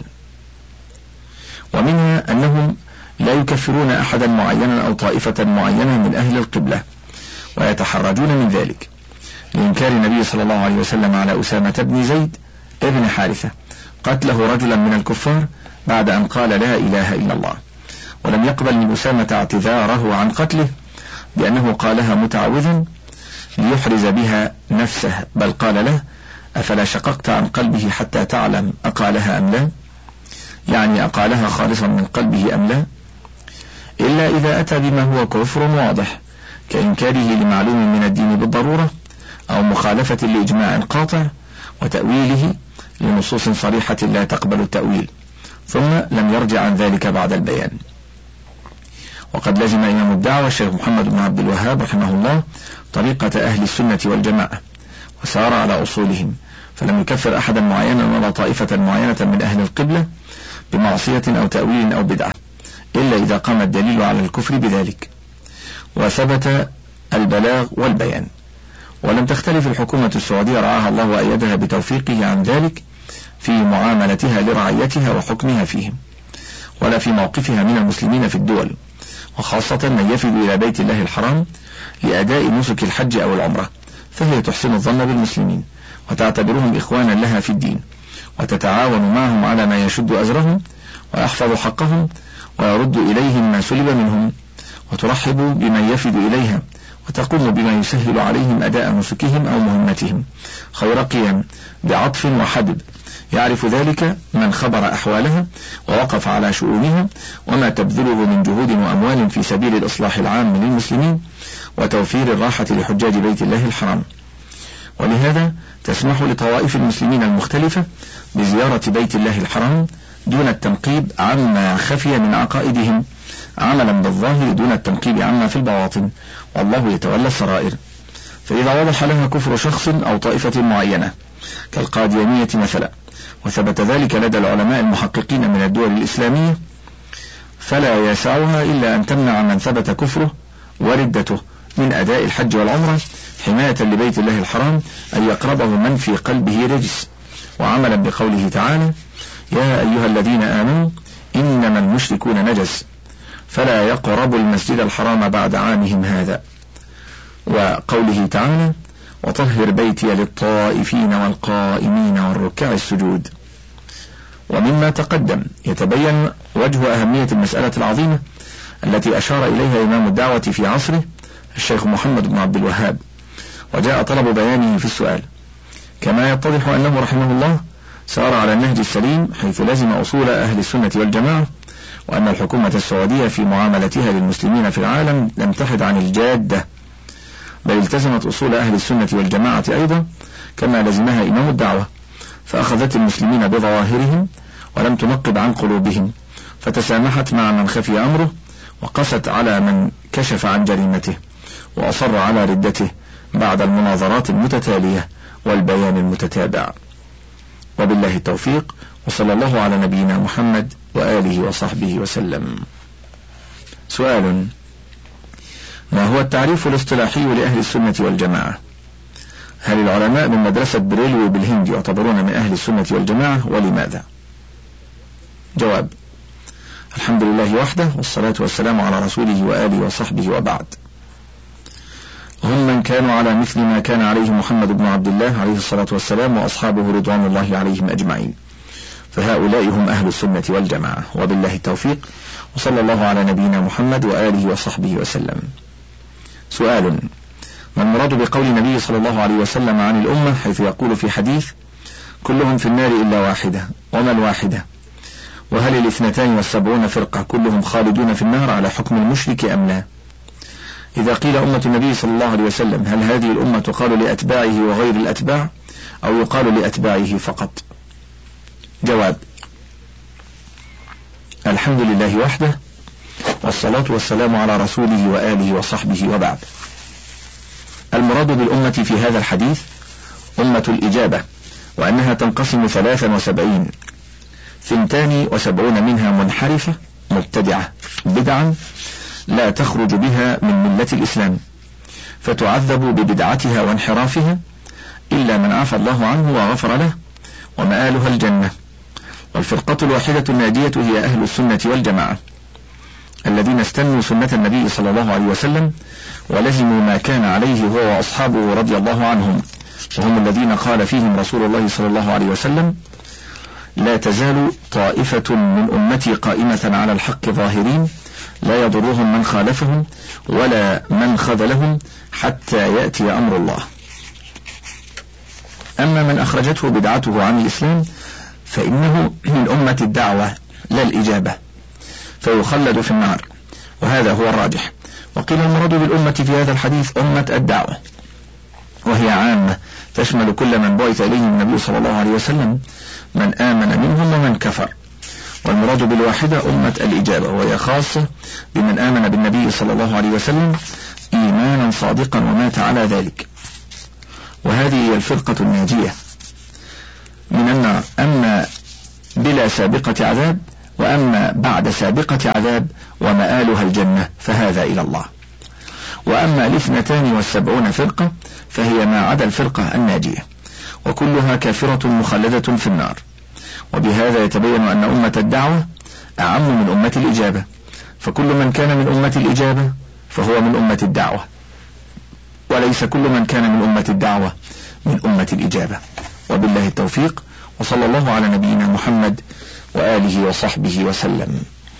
ومنها أنهم لا يكفرون أحدا معينا أو طائفة معينة من أهل القبلة، ويتحرجون من ذلك لإنكار النبي صلى الله عليه وسلم على أسامة بن زيد ابن حارثة قتله رجلا من الكفار بعد أن قال لا إله إلا الله، ولم يقبل من أسامة اعتذاره عن قتله بأنه قالها متعوذا ليحرز بها نفسه، بل قال له: أفلا شققت عن قلبه حتى تعلم أقالها أم لا؟ يعني أقالها خالصا من قلبه أم لا؟ إلا إذا أتى بما هو كفر واضح كإنكاره لمعلوم من الدين بالضرورة، أو مخالفة لإجماع قاطع، وتأويله لنصوص صريحة لا تقبل التأويل، ثم لم يرجع عن ذلك بعد البيان. وقد لزم إمام الدعوة الشيخ محمد بن عبد الوهاب رحمه الله طريقة أهل السنة والجماعة، وسار على أصولهم، فلم يكفر أحدا معينا ولا طائفة معينة من أهل القبلة بمعصية أو تأويل أو بدعة، إلا إذا قام الدليل على الكفر بذلك وثبت البلاغ والبيان. ولم تختلف الحكومة السعودية رعاها الله وأيدها بتوفيقه عن ذلك في معاملتها لرعيتها وحكمها فيهم، ولا في موقفها من المسلمين في الدول، وخاصة من يفد إلى بيت الله الحرام لأداء نسك الحج أو العمرة، فهي تحسن الظن بالمسلمين وتعتبرهم إخوانا لها في الدين، وتتعاون معهم على ما يشد أزرهم ويحفظ حقهم ويرد إليهم ما سلب منهم، وترحب بمن يفد إليها وتقوم بما يسهل عليهم أداء نسكهم أو مهمتهم خير قيام بعطف وحدب، يعرف ذلك من خبر أحوالها ووقف على شؤونها وما تبذله من جهود وأموال في سبيل الإصلاح العام للمسلمين وتوفير الراحة لحجاج بيت الله الحرام. ولهذا تسمح لطوائف المسلمين المختلفة بزيارة بيت الله الحرام دون التنقيب عما خفي من عقائدهم، عملا بالظاهر دون التنقيب عما في البواطن، والله يتولى السرائر. فإذا وضح لها كفر شخص أو طائفة معينة كالقاديانية مثلا، وثبت ذلك لدى العلماء المحققين من الدول الإسلامية، فلا يسعها إلا أن تمنع من ثبت كفره وردته من أداء الحج والعمرة حماية لبيت الله الحرام أن يقربه من في قلبه رجس، وعملا بقوله تعالى: يا أيها الذين آمنوا إنما المشركون نجس فلا يقربوا المسجد الحرام بعد عامهم هذا، وقوله تعالى: وطهر بيتي للطائفين والقائمين والركع السجود. ومما تقدم يتبين وجه أهمية المسألة العظيمة التي أشار إليها إمام الدعوة في عصره الشيخ محمد بن عبد الوهاب، وجاء طلب بيانه في السؤال، كما يتضح أنه رحمه الله سار على النهج السليم حيث لزم أصول أهل السنة والجماعة، وأن الحكومة السعودية في معاملتها للمسلمين في العالم لم تحد عن الجادة، بل التزمت أصول أهل السنة والجماعة أيضا كما لزمها إمام الدعوة، فأخذت المسلمين بظواهرهم ولم تنقب عن قلوبهم، فتسامحت مع من خفي أمره، وقست على من كشف عن جريمته، وأصر على ردته بعد المناظرات المتتالية والبيان المتتابع. وبالله التوفيق، وصلى الله على نبينا محمد وآله وصحبه وسلم. سؤال: ما هو التعريف الاصطلاحي لأهل السنة والجماعة؟ هل العلماء من مدرسة بريلوي بالهند يعتبرون من أهل السنة والجماعة، ولماذا؟ جواب: الحمد لله وحده، والصلاة والسلام على رسوله وآله وصحبه، وبعد. هم من كانوا على مثل ما كان عليه محمد بن عبد الله عليه الصلاة والسلام وأصحابه رضوان الله عليهم أجمعين، فهؤلاء هم أهل السنة والجماعة. وبالله التوفيق، وصلى الله على نبينا محمد وآله وصحبه وسلم. سؤال: ما المراد بقول النبي صلى الله عليه وسلم عن الأمة حيث يقول في حديث: كلهم في النار إلا واحدة، وما الواحدة؟ وهل 72 فرقة كلهم خالدون في النار على حكم المشرك أم لا؟ إذا قيل أمة النبي صلى الله عليه وسلم، هل هذه الأمة تقال لأتباعه وغير الأتباع، أو يقال لأتباعه فقط؟ جواب: الحمد لله وحده، والصلاة والسلام على رسوله وآله وصحبه، وبعد. المراد بالأمة في هذا الحديث أمة الإجابة، وأنها تنقسم 73، 72 منها منحرفة مبتدعة بدعا لا تخرج بها من ملة الإسلام، فتعذب ببدعتها وانحرافها إلا من عفى الله عنه وغفر له، ومآلها الجنة. والفرقة الواحدة الناجية هي أهل السنة والجماعة الذين استنوا سنة النبي صلى الله عليه وسلم ولزموا ما كان عليه هو وأصحابه رضي الله عنهم، وهم الذين قال فيهم رسول الله صلى الله عليه وسلم: لا تزال طائفة من أمتي قائمة على الحق ظاهرين لا يضرهم من خالفهم ولا من خذلهم حتى يأتي أمر الله. أما من أخرجته بدعته عن الإسلام فإنه من أمة الدعوة لا الإجابة، فيخلد في النار، وهذا هو الراجح. وقيل المراد بالأمة في هذا الحديث أمة الدعوة، وهي عامة تشمل كل من بعث إليهم النبي صلى الله عليه وسلم، من آمن منهم ومن كفر. والمراد بالواحدة أمة الإجابة، وهي خاصة بمن آمن بالنبي صلى الله عليه وسلم إيمانا صادقا ومات على ذلك. وهذه هي الفرقة الناجية من النار، أما بلا سابقة عذاب، وأما بعد سابقة عذاب ومآلها الجنة فهذا إلى الله. وأما 72 فرقة فهي ما عدا الفرقة الناجية، وكلها كافرة مخلدة في النار. وبهذا يتبين أن أمة الدعوة أعم من أمة الإجابة، فكل من كان من أمة الإجابة فهو من أمة الدعوة، وليس كل من كان من أمة الدعوة من أمة الإجابة. وبالله التوفيق، وصلى الله على نبينا محمد وآله وصحبه وسلم.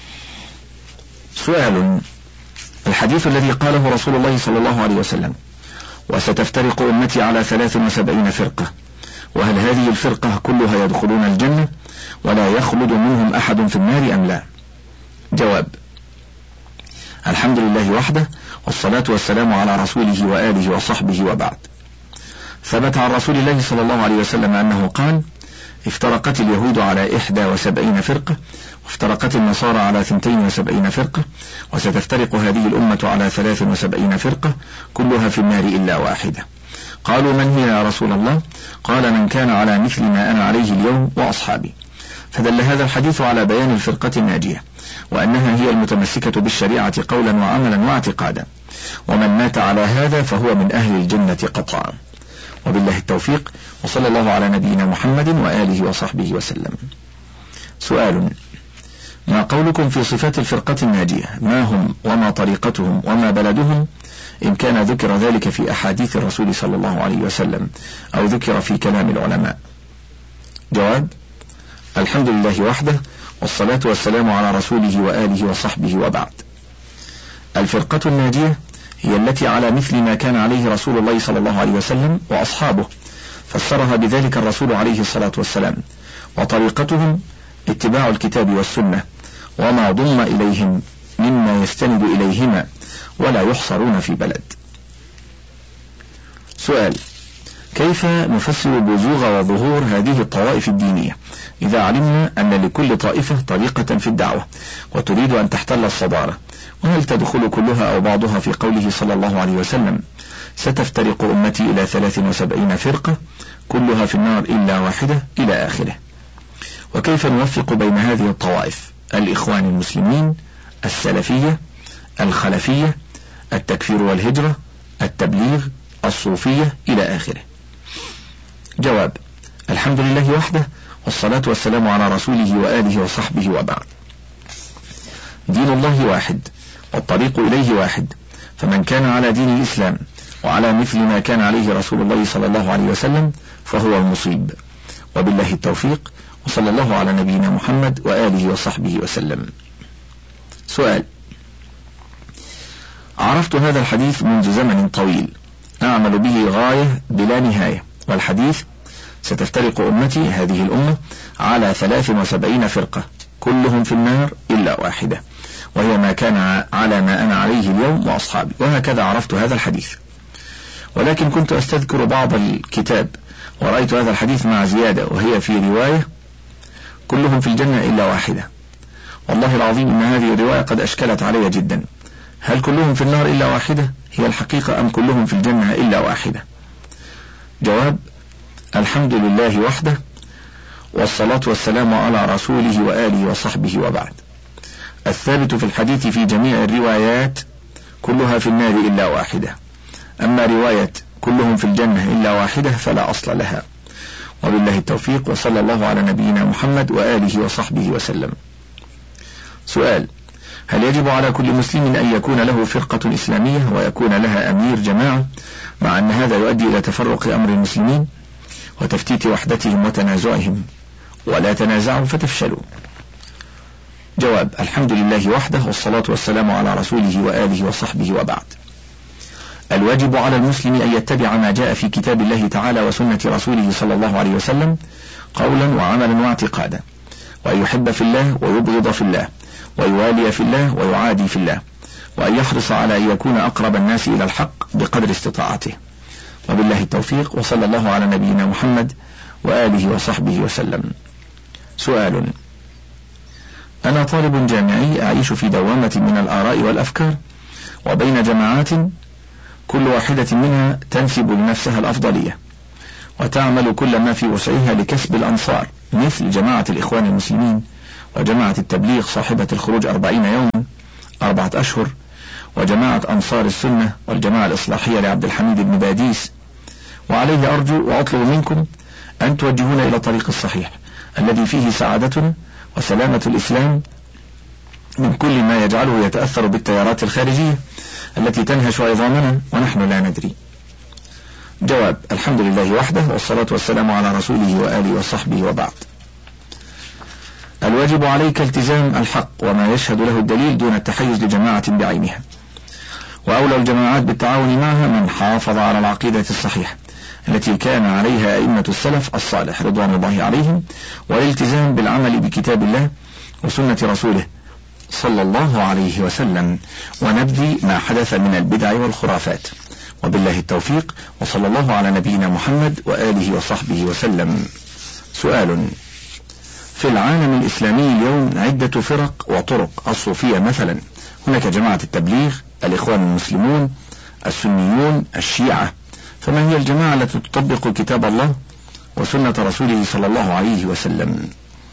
سؤال: الحديث الذي قاله رسول الله صلى الله عليه وسلم: وستفترق أمتي على 73 فرقة، وهل هذه الفرقة كلها يدخلون الجنة ولا يخلد منهم أحد في النار أم لا؟ جواب: الحمد لله وحده، والصلاة والسلام على رسوله وآله وصحبه وبعد. ثبت عن رسول الله صلى الله عليه وسلم أنه قال: افترقت اليهود على 71 فرقة، وافترقت النصارى على 72 فرقة، وستفترق هذه الأمة على 73 فرقة كلها في النار إلا واحدة. قالوا: من هي يا رسول الله؟ قال: من كان على مثل ما أنا عليه اليوم وأصحابي. فدل هذا الحديث على بيان الفرقة الناجية، وأنها هي المتمسكة بالشريعة قولا وعملا واعتقادا، ومن مات على هذا فهو من أهل الجنة قطعا. وبالله التوفيق، وصلى الله على نبينا محمد وآله وصحبه وسلم. سؤال: ما قولكم في صفات الفرقة الناجية؟ ما هم وما طريقتهم وما بلدهم، إن كان ذكر ذلك في أحاديث الرسول صلى الله عليه وسلم أو ذكر في كلام العلماء؟ جواب: الحمد لله وحده، والصلاة والسلام على رسوله وآله وصحبه وبعد. الفرقة الناجية هي التي على مثل ما كان عليه رسول الله صلى الله عليه وسلم وأصحابه، فسرها بذلك الرسول عليه الصلاة والسلام. وطريقتهم اتباع الكتاب والسنة وما ضم إليهم مما يستند إليهما، ولا يحصرون في بلد. سؤال: كيف نفسر بزوغ وظهور هذه الطوائف الدينية إذا علمنا أن لكل طائفة طريقة في الدعوة وتريد أن تحتل الصدارة؟ وهل تدخل كلها أو بعضها في قوله صلى الله عليه وسلم: ستفترق أمتي إلى 73 فرقة كلها في النار إلا واحدة، إلى آخره؟ وكيف نوفق بين هذه الطوائف: الإخوان المسلمين، السلفية، الخلفية، التكفير والهجرة، التبليغ، الصوفية، إلى آخره؟ جواب: الحمد لله وحده، والصلاة والسلام على رسوله وآله وصحبه وبعد. دين الله واحد، والطريق إليه واحد، فمن كان على دين الإسلام وعلى مثل ما كان عليه رسول الله صلى الله عليه وسلم فهو المصيب. وبالله التوفيق، وصلى الله على نبينا محمد وآله وصحبه وسلم. سؤال: عرفت هذا الحديث منذ زمن طويل أعمل به غاية بلا نهاية، والحديث: ستفترق أمتي، هذه الأمة، على 73 فرقة كلهم في النار إلا واحدة، وهي ما كان على ما أنا عليه اليوم وأصحابي. وهكذا عرفت هذا الحديث، ولكن كنت أستذكر بعض الكتاب ورأيت هذا الحديث مع زيادة، وهي في رواية: كلهم في الجنة إلا واحدة. والله العظيم إن هذه الرواية قد أشكلت علي جدا. هل كلهم في النار إلا واحدة هي الحقيقة، أم كلهم في الجنة إلا واحدة؟ جواب: الحمد لله وحده، والصلاة والسلام على رسوله وآله وصحبه وبعد. الثابت في الحديث في جميع الروايات كلها في النار إلا واحدة، أما رواية كلهم في الجنة إلا واحدة فلا أصل لها. وبالله التوفيق، وصلى الله على نبينا محمد وآله وصحبه وسلم. سؤال: هل يجب على كل مسلم أن يكون له فرقة إسلامية ويكون لها أمير جماعة، مع أن هذا يؤدي إلى تفرق أمر المسلمين وتفتيت وحدتهم وتنازعهم؟ ولا تنازعوا فتفشلوا. جواب: الحمد لله وحده، والصلاة والسلام على رسوله وآله وصحبه وبعد. الواجب على المسلم أن يتبع ما جاء في كتاب الله تعالى وسنة رسوله صلى الله عليه وسلم قولا وعملا واعتقادا، وأن يحب في الله ويبغض في الله، ويوالي في الله ويعادي في الله، وأن يحرص على أن يكون أقرب الناس إلى الحق بقدر استطاعته. وبالله التوفيق، وصلى الله على نبينا محمد وآله وصحبه وسلم. سؤال: أنا طالب جامعي أعيش في دوامة من الآراء والأفكار وبين جماعات كل واحدة منها تنسب لنفسها الأفضلية، وتعمل كل ما في وسعها لكسب الأنصار، مثل جماعة الإخوان المسلمين وجماعة التبليغ صاحبة الخروج 40 يوما 4 أشهر، وجماعة أنصار السنة والجماعة الإصلاحية لعبد الحميد بن باديس. وعليه أرجو وأطلب منكم أن توجهونا إلى طريق الصحيح الذي فيه سعادتنا وسلامة الإسلام من كل ما يجعله يتأثر بالتيارات الخارجية التي تنهش عظامنا ونحن لا ندري. جواب: الحمد لله وحده، والصلاة والسلام على رسوله وآله وصحبه، وبعد. الواجب عليك التزام الحق وما يشهد له الدليل دون التحيز لجماعة بعينها، وأولى الجماعات بالتعاون معها من حافظ على العقيدة الصحيحة التي كان عليها أئمة السلف الصالح رضوان الله عليهم، والالتزام بالعمل بكتاب الله وسنة رسوله صلى الله عليه وسلم، ونبذ ما حدث من البدع والخرافات. وبالله التوفيق، وصلى الله على نبينا محمد وآله وصحبه وسلم. سؤال: في العالم الإسلامي اليوم عدة فرق وطرق. الصوفية مثلا، هناك جماعة التبليغ، الإخوان المسلمون، السنيون، الشيعة، فما هي الجماعة التي تطبق كتاب الله وسنة رسوله صلى الله عليه وسلم؟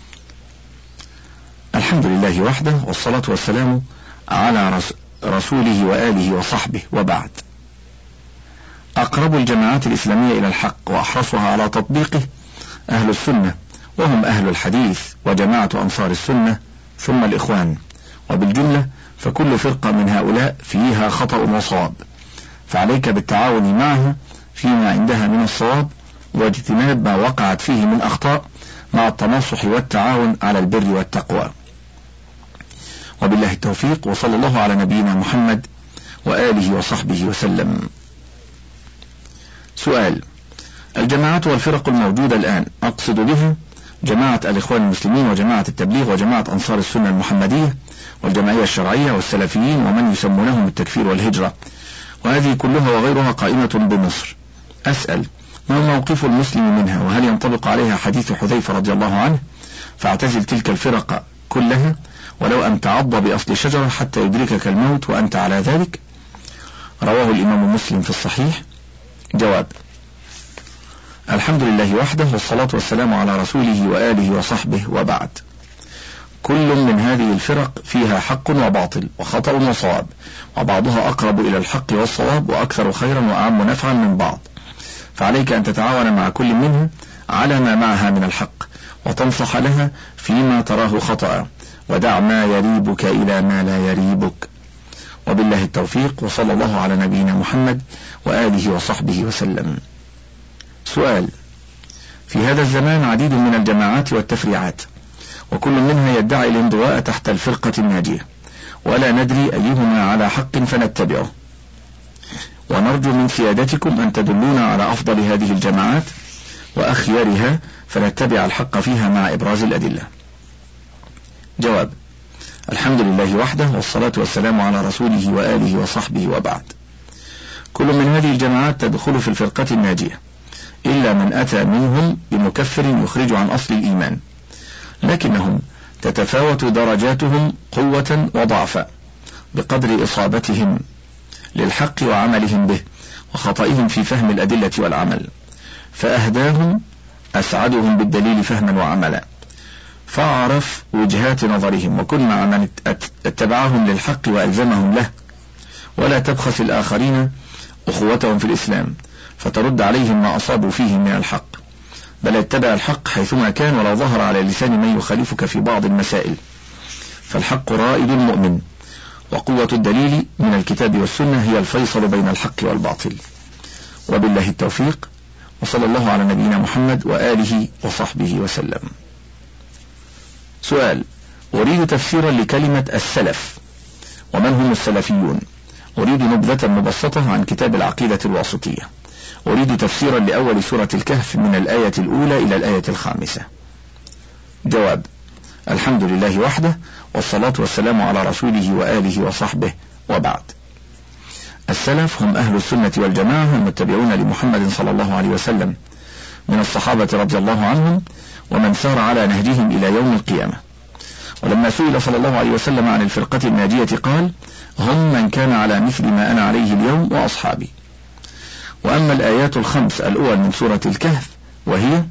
الحمد لله وحده، والصلاة والسلام على رسوله وآله وصحبه، وبعد. أقرب الجماعات الإسلامية إلى الحق وأحرصها على تطبيقه أهل السنة، وهم أهل الحديث وجماعة أنصار السنة، ثم الإخوان. وبالجملة فكل فرقة من هؤلاء فيها خطأ وصواب، فعليك بالتعاون معها فيما عندها من الصواب، واجتناب ما وقعت فيه من أخطاء، مع التناصح والتعاون على البر والتقوى. وبالله التوفيق، وصلى الله على نبينا محمد وآله وصحبه وسلم. سؤال: الجماعات والفرق الموجودة الآن، أقصد بها جماعة الإخوان المسلمين وجماعة التبليغ وجماعة أنصار السنة المحمدية والجمعية الشرعية والسلفيين ومن يسمونهم التكفير والهجرة، وهذه كلها وغيرها قائمة بمصر. أسأل: ما موقف المسلم منها؟ وهل ينطبق عليها حديث حذيفة رضي الله عنه: فاعتزل تلك الفرق كلها ولو أن تعض بأصل شجرة حتى يدركك الموت وأنت على ذلك؟ رواه الإمام مسلم في الصحيح. جواب: الحمد لله وحده، والصلاة والسلام على رسوله وآله وصحبه، وبعد. كل من هذه الفرق فيها حق وباطل وخطأ وصواب، وبعضها أقرب إلى الحق والصواب وأكثر خيرا وأعم نفعا من بعض، فعليك أن تتعاون مع كل منها على ما معها من الحق، وتنصح لها فيما تراه خطأ، ودع ما يريبك إلى ما لا يريبك. وبالله التوفيق، وصلى الله على نبينا محمد وآله وصحبه وسلم. سؤال: في هذا الزمان عديد من الجماعات والتفريعات، وكل منها يدعي الانضواء تحت الفرقة الناجية، ولا ندري أيهما على حق فنتبعه، ونرجو من سيادتكم أن تدلونا على أفضل هذه الجماعات وأخيارها فنتبع الحق فيها مع إبراز الأدلة. جواب: الحمد لله وحده، والصلاة والسلام على رسوله وآله وصحبه، وبعد. كل من هذه الجماعات تدخل في الفرقة الناجية، إلا من أتى منهم بمكفر يخرج عن أصل الإيمان، لكنهم تتفاوت درجاتهم قوة وضعفا بقدر إصابتهم للحق وعملهم به، وخطئهم في فهم الأدلة والعمل، فأهداهم أسعدهم بالدليل فهما وعملا، فاعرف وجهات نظرهم وكن مع من اتبعهم للحق وألزمهم له، ولا تبخس الآخرين أخوتهم في الإسلام فترد عليهم ما أصابوا فيه من الحق، بل اتبع الحق حيثما كان ولو ظهر على لسان من يخالفك في بعض المسائل، فالحق رائد المؤمن، وقوة الدليل من الكتاب والسنة هي الفيصل بين الحق والباطل. وبالله التوفيق، وصلى الله على نبينا محمد وآله وصحبه وسلم. سؤال: أريد تفسيرا لكلمة السلف، ومن هم السلفيون؟ أريد نبذة مبسطة عن كتاب العقيدة الواسطية. أريد تفسيرا لأول سورة الكهف من الآية الأولى إلى الآية 5. جواب: الحمد لله وحده، والصلاة والسلام على رسوله وآله وصحبه، وبعد. السلف هم أهل السنة والجماعة المتبعون لمحمد صلى الله عليه وسلم من الصحابة رضي الله عنهم ومن سار على نهجهم إلى يوم القيامة. ولما سئل صلى الله عليه وسلم عن الفرقة الناجية قال: هم من كان على مثل ما أنا عليه اليوم وأصحابي. وأما الآيات 5 الأول من سورة الكهف وهي: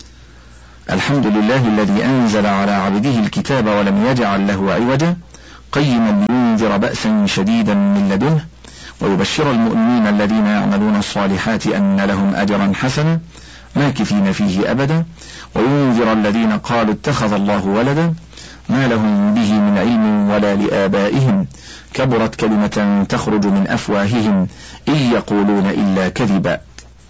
الحمد لله الذي أنزل على عبده الكتاب ولم يجعل له عوجا قيما لينذر بأسا شديدا من لدنه ويبشر المؤمنين الذين يعملون الصالحات أن لهم أجرا حسنا ماكثين فيه أبدا وينذر الذين قالوا اتخذ الله ولدا ما لهم به من علم ولا لآبائهم كبرت كلمة تخرج من أفواههم إن يقولون إلا كذبا.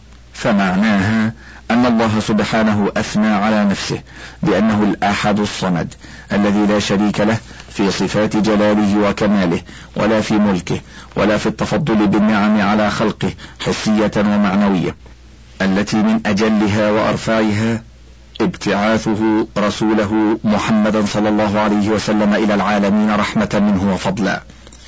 فمعناها أن الله سبحانه أثنى على نفسه بأنه الأحد الصمد الذي لا شريك له في صفات جلاله وكماله ولا في ملكه ولا في التفضل بالنعم على خلقه حسية ومعنوية، التي من أجلها وأرفعها ابتعاثه رسوله محمدا صلى الله عليه وسلم إلى العالمين رحمة منه وفضلا،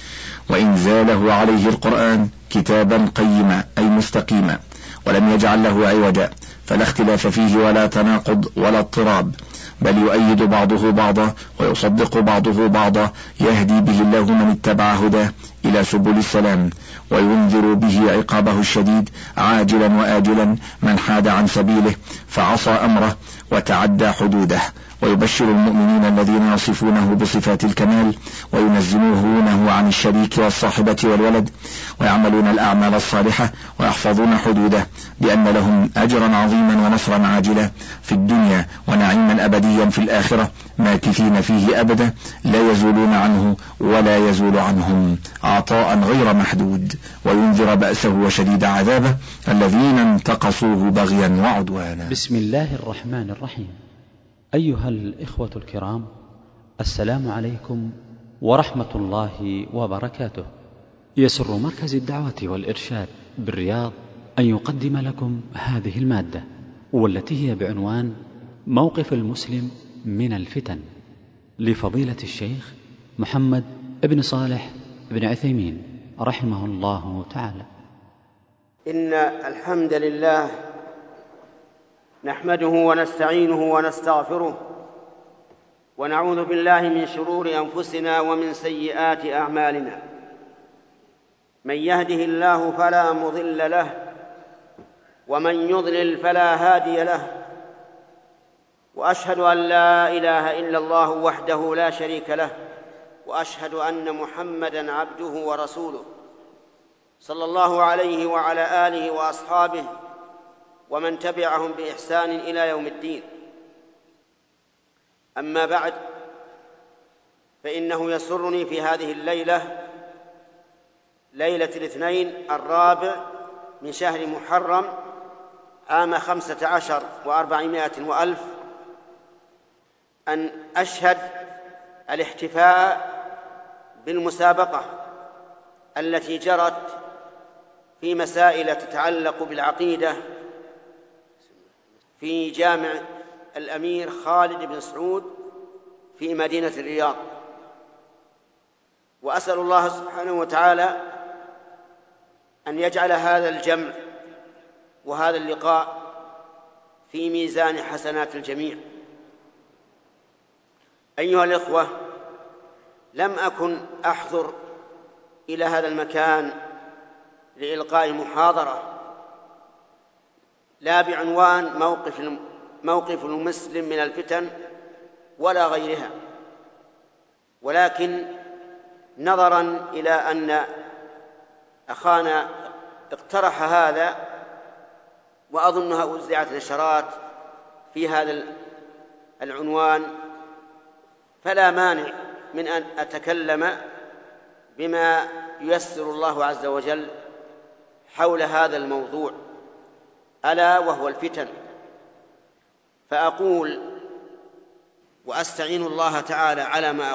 وإنزاله عليه القرآن كتابا قيما أي مستقيما ولم يجعل له عوجا، فلا اختلاف فيه ولا تناقض ولا اضطراب، بل يؤيد بعضه بعضا ويصدق بعضه بعضا، يهدي به الله من اتبع هداه إلى سبل السلام، وينذر به عقابه الشديد عاجلا وآجلا من حاد عن سبيله فعصى أمره وتعدى حدوده، ويبشر المؤمنين الذين يصفونه بصفات الكمال وينزهونه عن الشريك والصاحبة والولد ويعملون الأعمال الصالحة ويحفظون حدوده بأن لهم أجرا عظيما ونصرا عاجلا في الدنيا ونعيما أبديا في الآخرة ماكثين فيه أبدا لا يزولون عنه ولا يزول عنهم عطاء غير محدود، وينذر بأسه وشديد عذابه الذين انتقصوه بغيا وعدوانا. بسم الله الرحمن الرحيم. أيها الإخوة الكرام، السلام عليكم ورحمة الله وبركاته. يسر مركز الدعوة والإرشاد بالرياض أن يقدم لكم هذه المادة، والتي هي بعنوان موقف المسلم من الفتن، لفضيلة الشيخ محمد بن صالح بن عثيمين رحمه الله تعالى. إن الحمد لله نحمده ونستعينه ونستغفره ونعوذ بالله من شرور أنفسنا ومن سيئات أعمالنا، من يهده الله فلا مضل له ومن يضلل فلا هادي له، وأشهد أن لا إله إلا الله وحده لا شريك له، وأشهد أن محمدًا عبده ورسوله صلى الله عليه وعلى آله وأصحابه ومن تبعهم بإحسان إلى يوم الدين. أما بعد، فإنه يسرني في هذه الليلة، ليلة الاثنين 4 من شهر محرم عام 15 و400 وألف، أن أشهد الاحتفاء بالمسابقة التي جرت في مسائل تتعلق بالعقيدة في جامع الأمير خالد بن سعود في مدينة الرياض، وأسأل الله سبحانه وتعالى أن يجعل هذا الجمع وهذا اللقاء في ميزان حسنات الجميع. أيها الإخوة، لم أكن أحضر إلى هذا المكان لإلقاء محاضرة لا بعنوان موقف المسلم من الفتن ولا غيرها، ولكن نظرا إلى أن أخانا اقترح هذا، وأظنها وزعت نشرات في هذا العنوان، فلا مانع من أن أتكلم بما ييسر الله عز وجل حول هذا الموضوع، ألا وهو الفتن. فأقول وأستعين الله تعالى على ما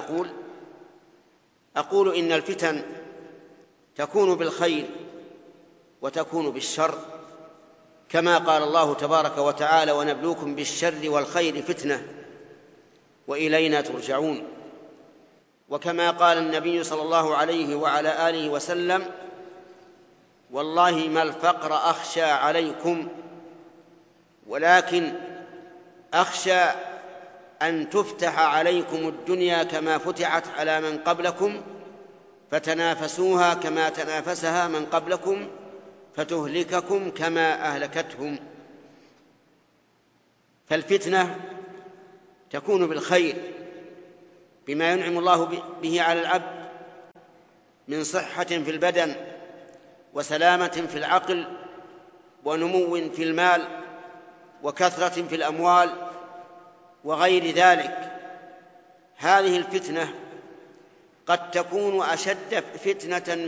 أقول إن الفتن تكون بالخير وتكون بالشر، كما قال الله تبارك وتعالى: ونبلوكم بالشر والخير فتنة وإلينا ترجعون. وكما قال النبي صلى الله عليه وعلى آله وسلم: والله ما الفقر أخشى عليكم، ولكن أخشى أن تفتح عليكم الدنيا كما فتحت على من قبلكم، فتنافسوها كما تنافسها من قبلكم، فتهلككم كما أهلكتهم. فالفتنة تكون بالخير بما ينعم الله به على العبد من صحة في البدن وسلامة في العقل ونمو في المال وكثرة في الأموال وغير ذلك. هذه الفتنة قد تكون أشد فتنة